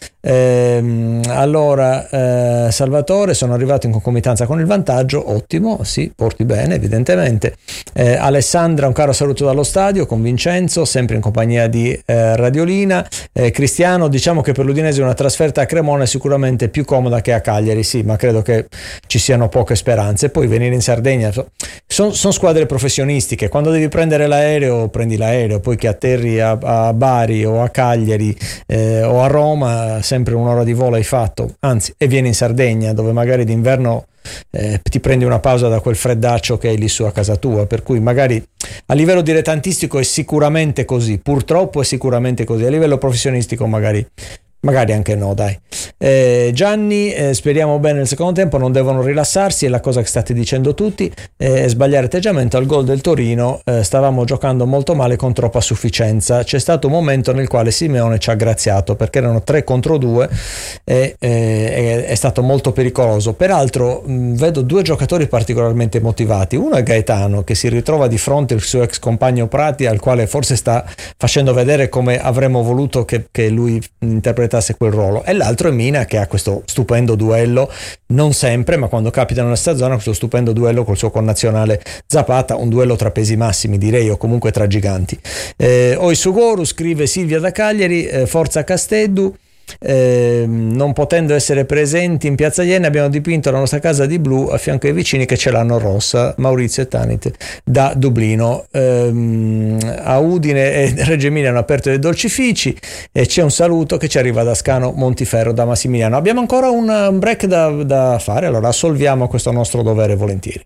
Eh, allora eh, Salvatore: sono arrivato in concomitanza con il vantaggio, ottimo, sì, porti bene evidentemente. eh, Alessandra: un caro saluto dallo stadio con Vincenzo, sempre in compagnia di eh, Radiolina. eh, Cristiano: diciamo che per l'Udinese una trasferta a Cremona è sicuramente più comoda che a Cagliari, sì, ma credo che ci siano poche speranze. Poi venire in Sardegna, sono son squadre professionistiche, quando devi prendere l'aereo prendi l'aereo, poi che atterri a, a Bari o a Cagliari eh, o a Roma, sempre un'ora di volo hai fatto, anzi, e vieni in Sardegna dove magari d'inverno eh, ti prendi una pausa da quel freddaccio che hai lì su a casa tua, per cui magari a livello dilettantistico è sicuramente così, purtroppo è sicuramente così, a livello professionistico magari magari anche no, dai. eh, Gianni: eh, speriamo bene nel secondo tempo, non devono rilassarsi, è la cosa che state dicendo tutti, eh, sbagliare atteggiamento. Al gol del Torino eh, stavamo giocando molto male con troppa sufficienza, c'è stato un momento nel quale Simeone ci ha graziato perché erano tre contro due e eh, è stato molto pericoloso. Peraltro mh, vedo due giocatori particolarmente motivati, uno è Gaetano che si ritrova di fronte al suo ex compagno Prati, al quale forse sta facendo vedere come avremmo voluto che, che lui interpretasse quel ruolo, e l'altro è Mina che ha questo stupendo duello, non sempre ma quando capita nella stagione, questo stupendo duello col suo connazionale Zapata, un duello tra pesi massimi direi, o comunque tra giganti. eh, Oisuguru scrive Silvia da Cagliari: eh, forza Casteddu. Eh, non potendo essere presenti in Piazza Iene abbiamo dipinto la nostra casa di blu a fianco ai vicini che ce l'hanno rossa. Maurizio e Tanit da Dublino. eh, a Udine e Reggio Emilia hanno aperto dei dolcifici e c'è un saluto che ci arriva da Scano Montiferro da Massimiliano. Abbiamo ancora un break da, da fare, allora assolviamo questo nostro dovere volentieri.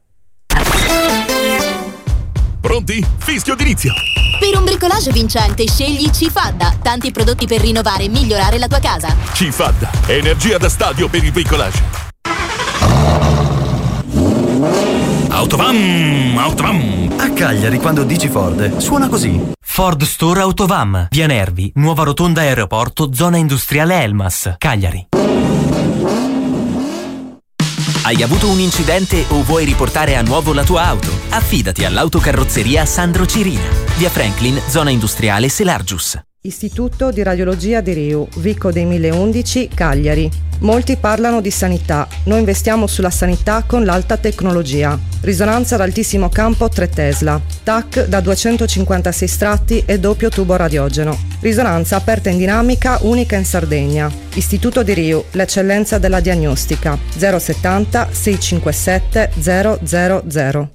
Pronti? Fischio d'inizio! Per un bricolage vincente scegli Cifadda. Tanti prodotti per rinnovare e migliorare la tua casa. Cifadda, energia da stadio per il bricolage. Autovam, Autovam. A Cagliari quando dici Ford suona così. Ford Store Autovam, via Nervi, nuova rotonda aeroporto, zona industriale Elmas, Cagliari. Hai avuto un incidente o vuoi riportare a nuovo la tua auto? Affidati all'autocarrozzeria Sandro Cirina, via Franklin, zona industriale Selargius. Istituto di Radiologia di Riu, Vico dei mille undici, Cagliari. Molti parlano di sanità, noi investiamo sulla sanità con l'alta tecnologia. Risonanza ad altissimo campo tre Tesla, T A C da duecentocinquantasei stratti e doppio tubo radiogeno. Risonanza aperta in dinamica, unica in Sardegna. Istituto di Riu, l'eccellenza della diagnostica. zero settanta sei cinquantasette zero zero zero.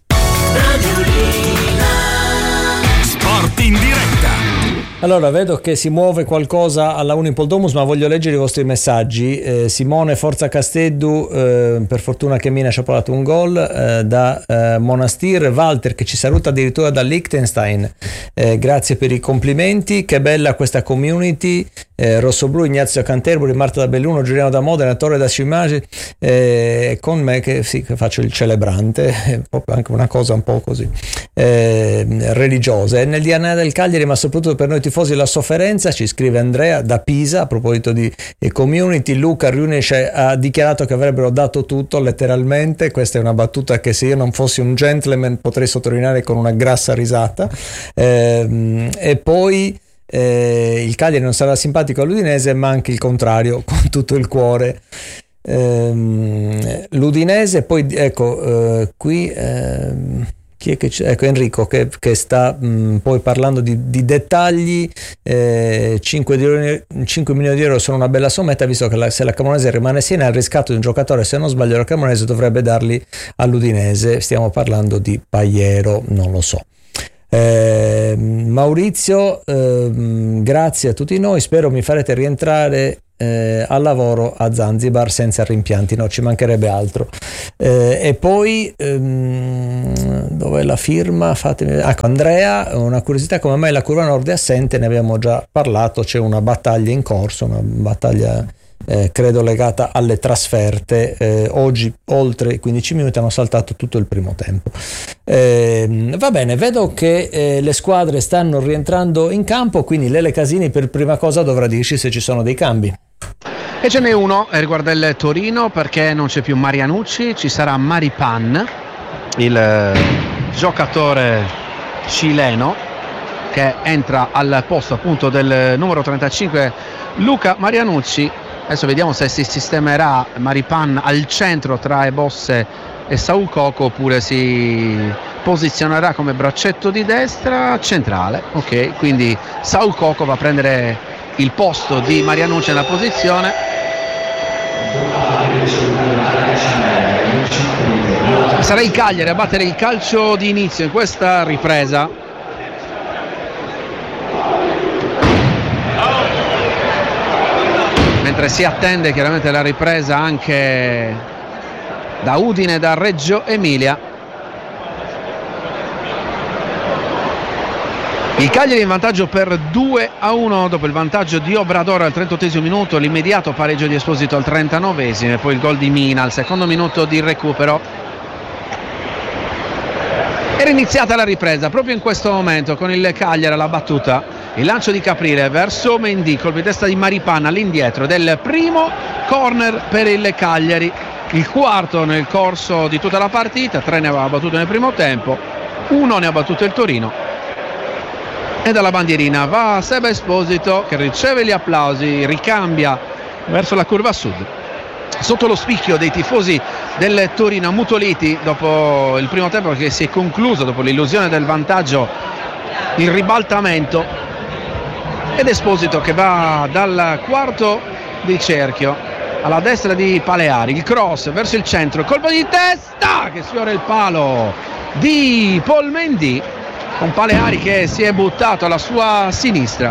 Sport in diretta. Allora, vedo che si muove qualcosa alla Unipol Domus, ma voglio leggere i vostri messaggi. eh, Simone, forza Casteddu, eh, per fortuna che Mina ci ha portato un gol, eh, da eh, Monastir. Walter che ci saluta addirittura da Liechtenstein, eh, grazie per i complimenti, che bella questa community. eh, Rossoblu, Ignazio Canterbury, Marta da Belluno, Giuliano da Modena, Torre da Cimagi, eh, con me che, sì, che faccio il celebrante, proprio anche una cosa un po' così eh, religiosa. È nel D N A del Cagliari, ma soprattutto per noi tifosi la sofferenza, ci scrive Andrea da Pisa a proposito di community. Luca riunisce, ha dichiarato che avrebbero dato tutto letteralmente, questa è una battuta che se io non fossi un gentleman potrei sottolineare con una grassa risata. eh, e poi eh, il Cagliari non sarà simpatico all'Udinese, ma anche il contrario, con tutto il cuore. Eh, L'Udinese, poi ecco, eh, qui eh, chi è che c'è? Ecco Enrico che, che sta mh, poi parlando di, di dettagli. eh, cinque milioni di euro sono una bella sommetta, visto che la, se la Cremonese rimane Siena, il riscatto di un giocatore, se non sbaglio la Cremonese dovrebbe darli all'Udinese. Stiamo parlando di Paiero, non lo so. Eh, Maurizio, eh, grazie a tutti noi, spero mi farete rientrare eh, al lavoro a Zanzibar senza rimpianti, no, ci mancherebbe altro. Eh, e poi ehm, dov'è la firma? Fatemi... Ecco, Andrea, una curiosità: come mai la curva nord è assente? Ne abbiamo già parlato, c'è una battaglia in corso, una battaglia Eh, credo legata alle trasferte. Eh, oggi oltre i quindici minuti hanno saltato tutto il primo tempo. Eh, va bene, vedo che eh, le squadre stanno rientrando in campo, quindi Lele Casini per prima cosa dovrà dirci se ci sono dei cambi. E ce n'è uno, riguarda il Torino, perché non c'è più Marianucci, ci sarà Maripan, il eh, giocatore cileno, che entra al posto appunto del numero trentacinque Luca Marianucci. Adesso vediamo se si sistemerà Maripan al centro tra Ebosse e Saul Coco, oppure si posizionerà come braccetto di destra centrale. Ok, quindi Saul Coco va a prendere il posto di Marianucci nella posizione. Sarà il Cagliari a battere il calcio di inizio in questa ripresa. Mentre si attende chiaramente la ripresa anche da Udine e da Reggio Emilia. Il Cagliari in vantaggio per due a uno dopo il vantaggio di Obrador al trentottesimo minuto, l'immediato pareggio di Esposito al trentanovesimo e poi il gol di Mina al secondo minuto di recupero. Era iniziata la ripresa proprio in questo momento con il Cagliari alla battuta. Il lancio di Caprile verso Mendy, colpo di testa di Maripan all'indietro del primo corner per il Cagliari, il quarto nel corso di tutta la partita. Tre ne aveva battuto nel primo tempo, uno ne ha battuto il Torino. E dalla bandierina va Seba Esposito, che riceve gli applausi, ricambia verso la curva sud, sotto lo spicchio dei tifosi del Torino ammutoliti dopo il primo tempo che si è concluso, dopo l'illusione del vantaggio, il ribaltamento. Ed Esposito che va dal quarto di cerchio alla destra di Paleari, il cross verso il centro, colpo di testa che sfiora il palo di Paul Mendy, con Paleari che si è buttato alla sua sinistra.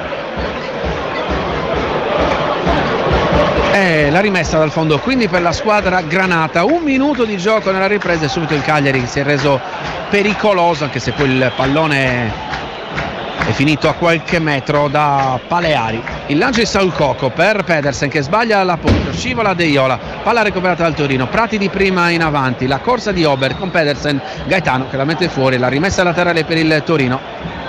E la rimessa dal fondo quindi per la squadra granata. Un minuto di gioco nella ripresa e subito il Cagliari si è reso pericoloso, anche se poi il pallone è finito a qualche metro da Paleari. Il lancio di Saul Coco per Pedersen che sbaglia la punta, scivola De Iola, palla recuperata dal Torino, Prati di prima in avanti, la corsa di Ober con Pedersen, Gaetano che la mette fuori, la rimessa laterale per il Torino.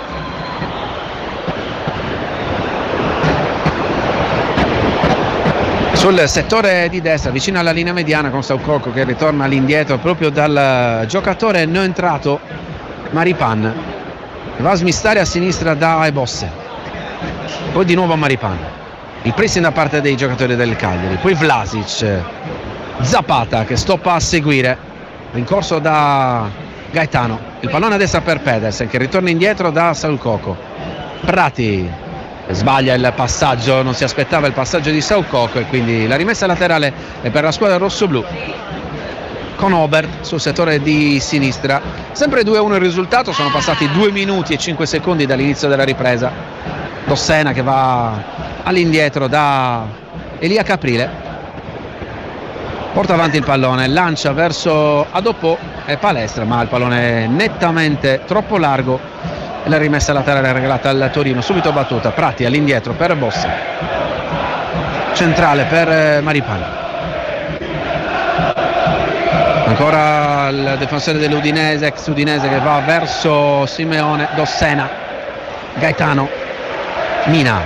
Sul settore di destra vicino alla linea mediana con Saul Coco che ritorna all'indietro proprio dal giocatore non entrato Maripan, va a smistare a sinistra da Ebosse, poi di nuovo Maripan, il pressing da parte dei giocatori del Cagliari, poi Vlasic, Zapata che stoppa a seguire, rincorso da Gaetano, il pallone a destra per Pedersen che ritorna indietro da Saul Coco, Prati sbaglia il passaggio, non si aspettava il passaggio di Saul Coco e quindi la rimessa laterale è per la squadra rossoblù con Obert sul settore di sinistra. Sempre due a uno il risultato, sono passati due minuti e cinque secondi dall'inizio della ripresa. Dossena che va all'indietro da Elia Caprile, porta avanti il pallone, lancia verso Adopò e Palestra, ma il pallone è nettamente troppo largo e la rimessa laterale regalata al Torino. Subito battuta, Prati all'indietro per Bossa, centrale per Maripan. Ancora il difensore dell'Udinese, ex Udinese, che va verso Simeone, Dossena, Gaetano, Mina.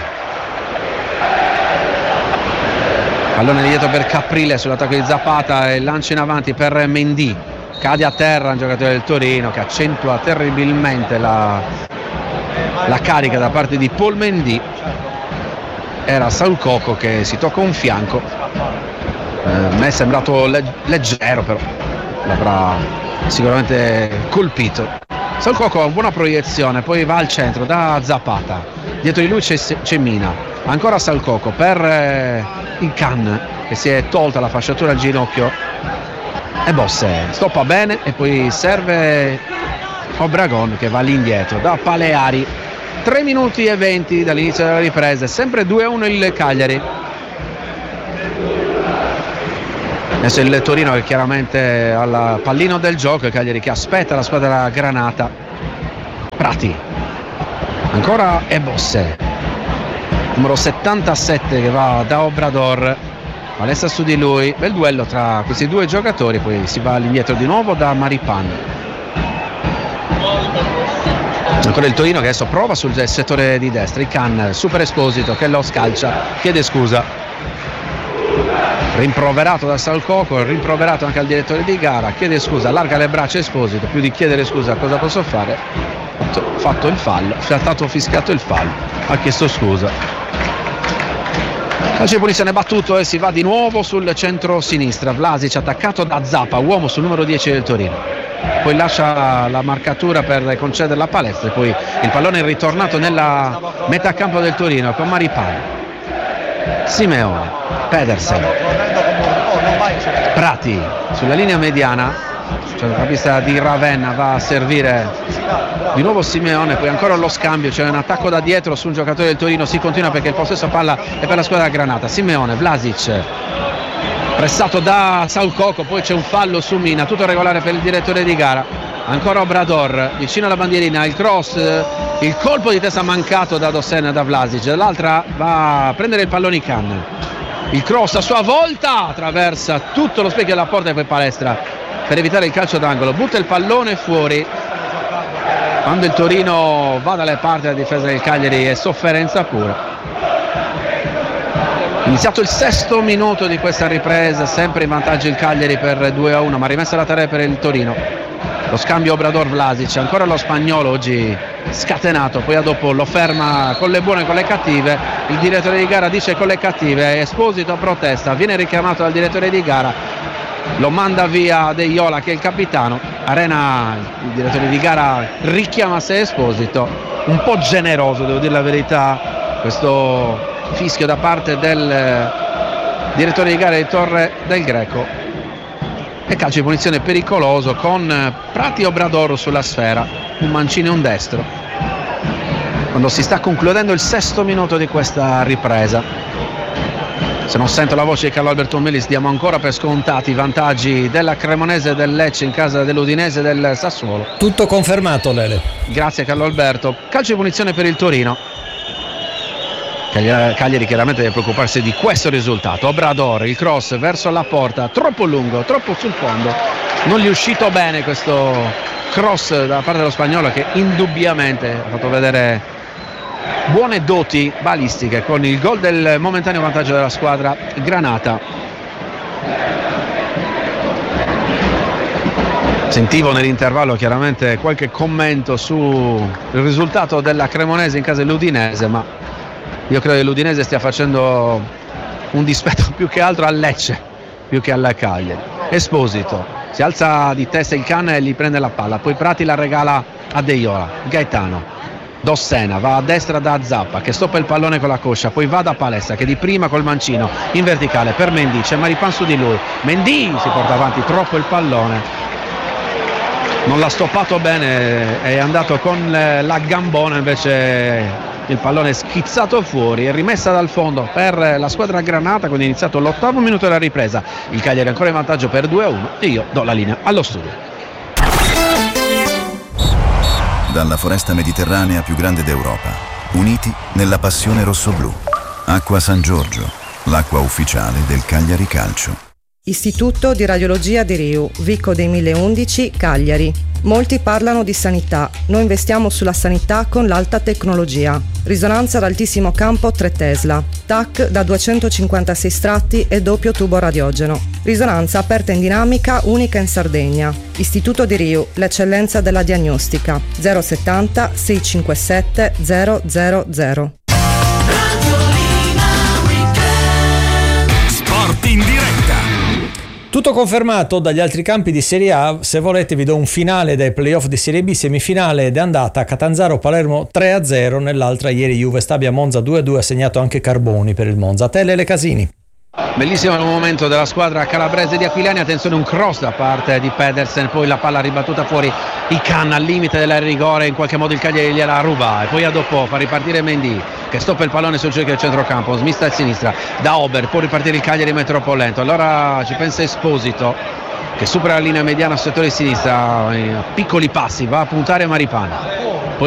Pallone dietro per Caprile sull'attacco di Zapata e lancio in avanti per Mendy. Cade a terra un giocatore del Torino che accentua terribilmente la la carica da parte di Paul Mendy. Era Saul Coco che si tocca un fianco, eh, a me è sembrato leg- leggero, però l'avrà sicuramente colpito. Saul Coco ha una buona proiezione, poi va al centro da Zapata, dietro di lui c'è, c'è Mina, ancora Saul Coco per eh, il Can che si è tolta la fasciatura al ginocchio e Bosse stoppa bene e poi serve Obregon che va all'indietro da Paleari. Tre minuti e venti dall'inizio della ripresa, sempre due a uno il Cagliari. Adesso il Torino è chiaramente al pallino del gioco, il Cagliari che aspetta la squadra granata. Prati, ancora Ebosse, numero settantasette che va da Obrador, palestra su di lui, bel duello tra questi due giocatori, poi si va all'indietro di nuovo da Maripan. Ancora il Torino che adesso prova sul settore di destra, il Can, Super Esposito che lo scalcia, chiede scusa, rimproverato da Saul Coco, rimproverato anche al direttore di gara, chiede scusa, allarga le braccia Esposito, più di chiedere scusa cosa posso fare, fatto il fallo, è stato fischiato il fallo, ha chiesto scusa. Calcio di punizione battuto e si va di nuovo sul centro-sinistra, Vlasic attaccato da Zappa, uomo sul numero dieci del Torino. Poi lascia la marcatura per concedere la palestra e poi il pallone è ritornato nella metà campo del Torino con Maripan, Simeone, Pedersen, Prati sulla linea mediana, cioè la pista di Ravenna va a servire di nuovo Simeone, poi ancora lo scambio, c'è un attacco da dietro su un giocatore del Torino, si continua perché il possesso palla è per la squadra granata. Simeone, Vlasic pressato da Saul Coco, poi c'è un fallo su Mina, tutto regolare per il direttore di gara, ancora Obrador vicino alla bandierina, il cross, il colpo di testa mancato da Dossena e da Vlasic, dall'altra va a prendere il pallone Can, il cross a sua volta attraversa tutto lo specchio della porta e poi palestra per evitare il calcio d'angolo, butta il pallone fuori. Quando il Torino va dalle parti della difesa del Cagliari è sofferenza pura. Iniziato il sesto minuto di questa ripresa, sempre in vantaggio il Cagliari per due a uno, ma rimessa la tre per il Torino. Lo scambio Obrador-Vlasic, ancora lo spagnolo oggi scatenato, poi a dopo lo ferma con le buone e con le cattive, il direttore di gara dice con le cattive, Esposito protesta, viene richiamato dal direttore di gara, lo manda via De Iola che è il capitano, Arena, il direttore di gara richiama a sé Esposito, un po' generoso devo dire la verità questo fischio da parte del direttore di gara di Torre del Greco, e calcio di punizione pericoloso con Prati e Obrador sulla sfera, un mancino e un destro quando si sta concludendo il sesto minuto di questa ripresa. Se non sento la voce di Carlo Alberto Melis diamo ancora per scontati i vantaggi della Cremonese e del Lecce in casa dell'Udinese e del Sassuolo. Tutto confermato, Lele. Grazie Carlo Alberto. Calcio di punizione per il Torino. Cagliari chiaramente deve preoccuparsi di questo risultato. Obrador, il cross verso la porta, troppo lungo, troppo sul fondo, non gli è uscito bene questo cross da parte dello spagnolo che indubbiamente ha fatto vedere buone doti balistiche con il gol del momentaneo vantaggio della squadra granata. Sentivo nell'intervallo chiaramente qualche commento sul risultato della Cremonese in casa dell'Udinese, ma io credo che l'Udinese stia facendo un dispetto più che altro al Lecce, più che alla Cagliari. Esposito, si alza di testa il Can e gli prende la palla, poi Prati la regala a De Iola, Gaetano, Dossena va a destra da Zappa che stoppa il pallone con la coscia, poi va da Palestra che di prima col mancino in verticale per Mendy, c'è Maripan su di lui, Mendy si porta avanti troppo il pallone, non l'ha stoppato bene, è andato con la gambona, invece il pallone è schizzato fuori, è rimessa dal fondo per la squadra granata quando è iniziato l'ottavo minuto della ripresa. Il Cagliari è ancora in vantaggio per due a uno e io do la linea allo studio. Dalla foresta mediterranea più grande d'Europa, uniti nella passione rossoblù. Acqua San Giorgio, l'acqua ufficiale del Cagliari Calcio. Istituto di Radiologia di Riu, Vico dei mille undici, Cagliari. Molti parlano di sanità, noi investiamo sulla sanità con l'alta tecnologia. Risonanza ad altissimo campo tre Tesla, T A C da duecentocinquantasei stratti e doppio tubo radiogeno. Risonanza aperta in dinamica, unica in Sardegna. Istituto di Riu, l'eccellenza della diagnostica. zero settanta sei cinquantasette zero zero zero. Sport in diretta. Tutto confermato dagli altri campi di Serie A. Se volete vi do un finale dai playoff di Serie B. Semifinale ed è andata Catanzaro-Palermo tre a zero, nell'altra ieri Juve Stabia Monza due a due, ha segnato anche Carboni per il Monza. Tele Le Casini. Bellissimo il momento della squadra calabrese di Aquilani, attenzione, un cross da parte di Pedersen, poi la palla ribattuta fuori, Ican al limite del rigore, in qualche modo il Cagliari gliela ruba e poi a dopo fa ripartire Mendy che stoppa il pallone sul cerchio del centrocampo, smista a sinistra da Ober, può ripartire il Cagliari ma è troppo lento, allora ci pensa Esposito che supera la linea mediana al settore di sinistra, a piccoli passi va a puntare Maripana.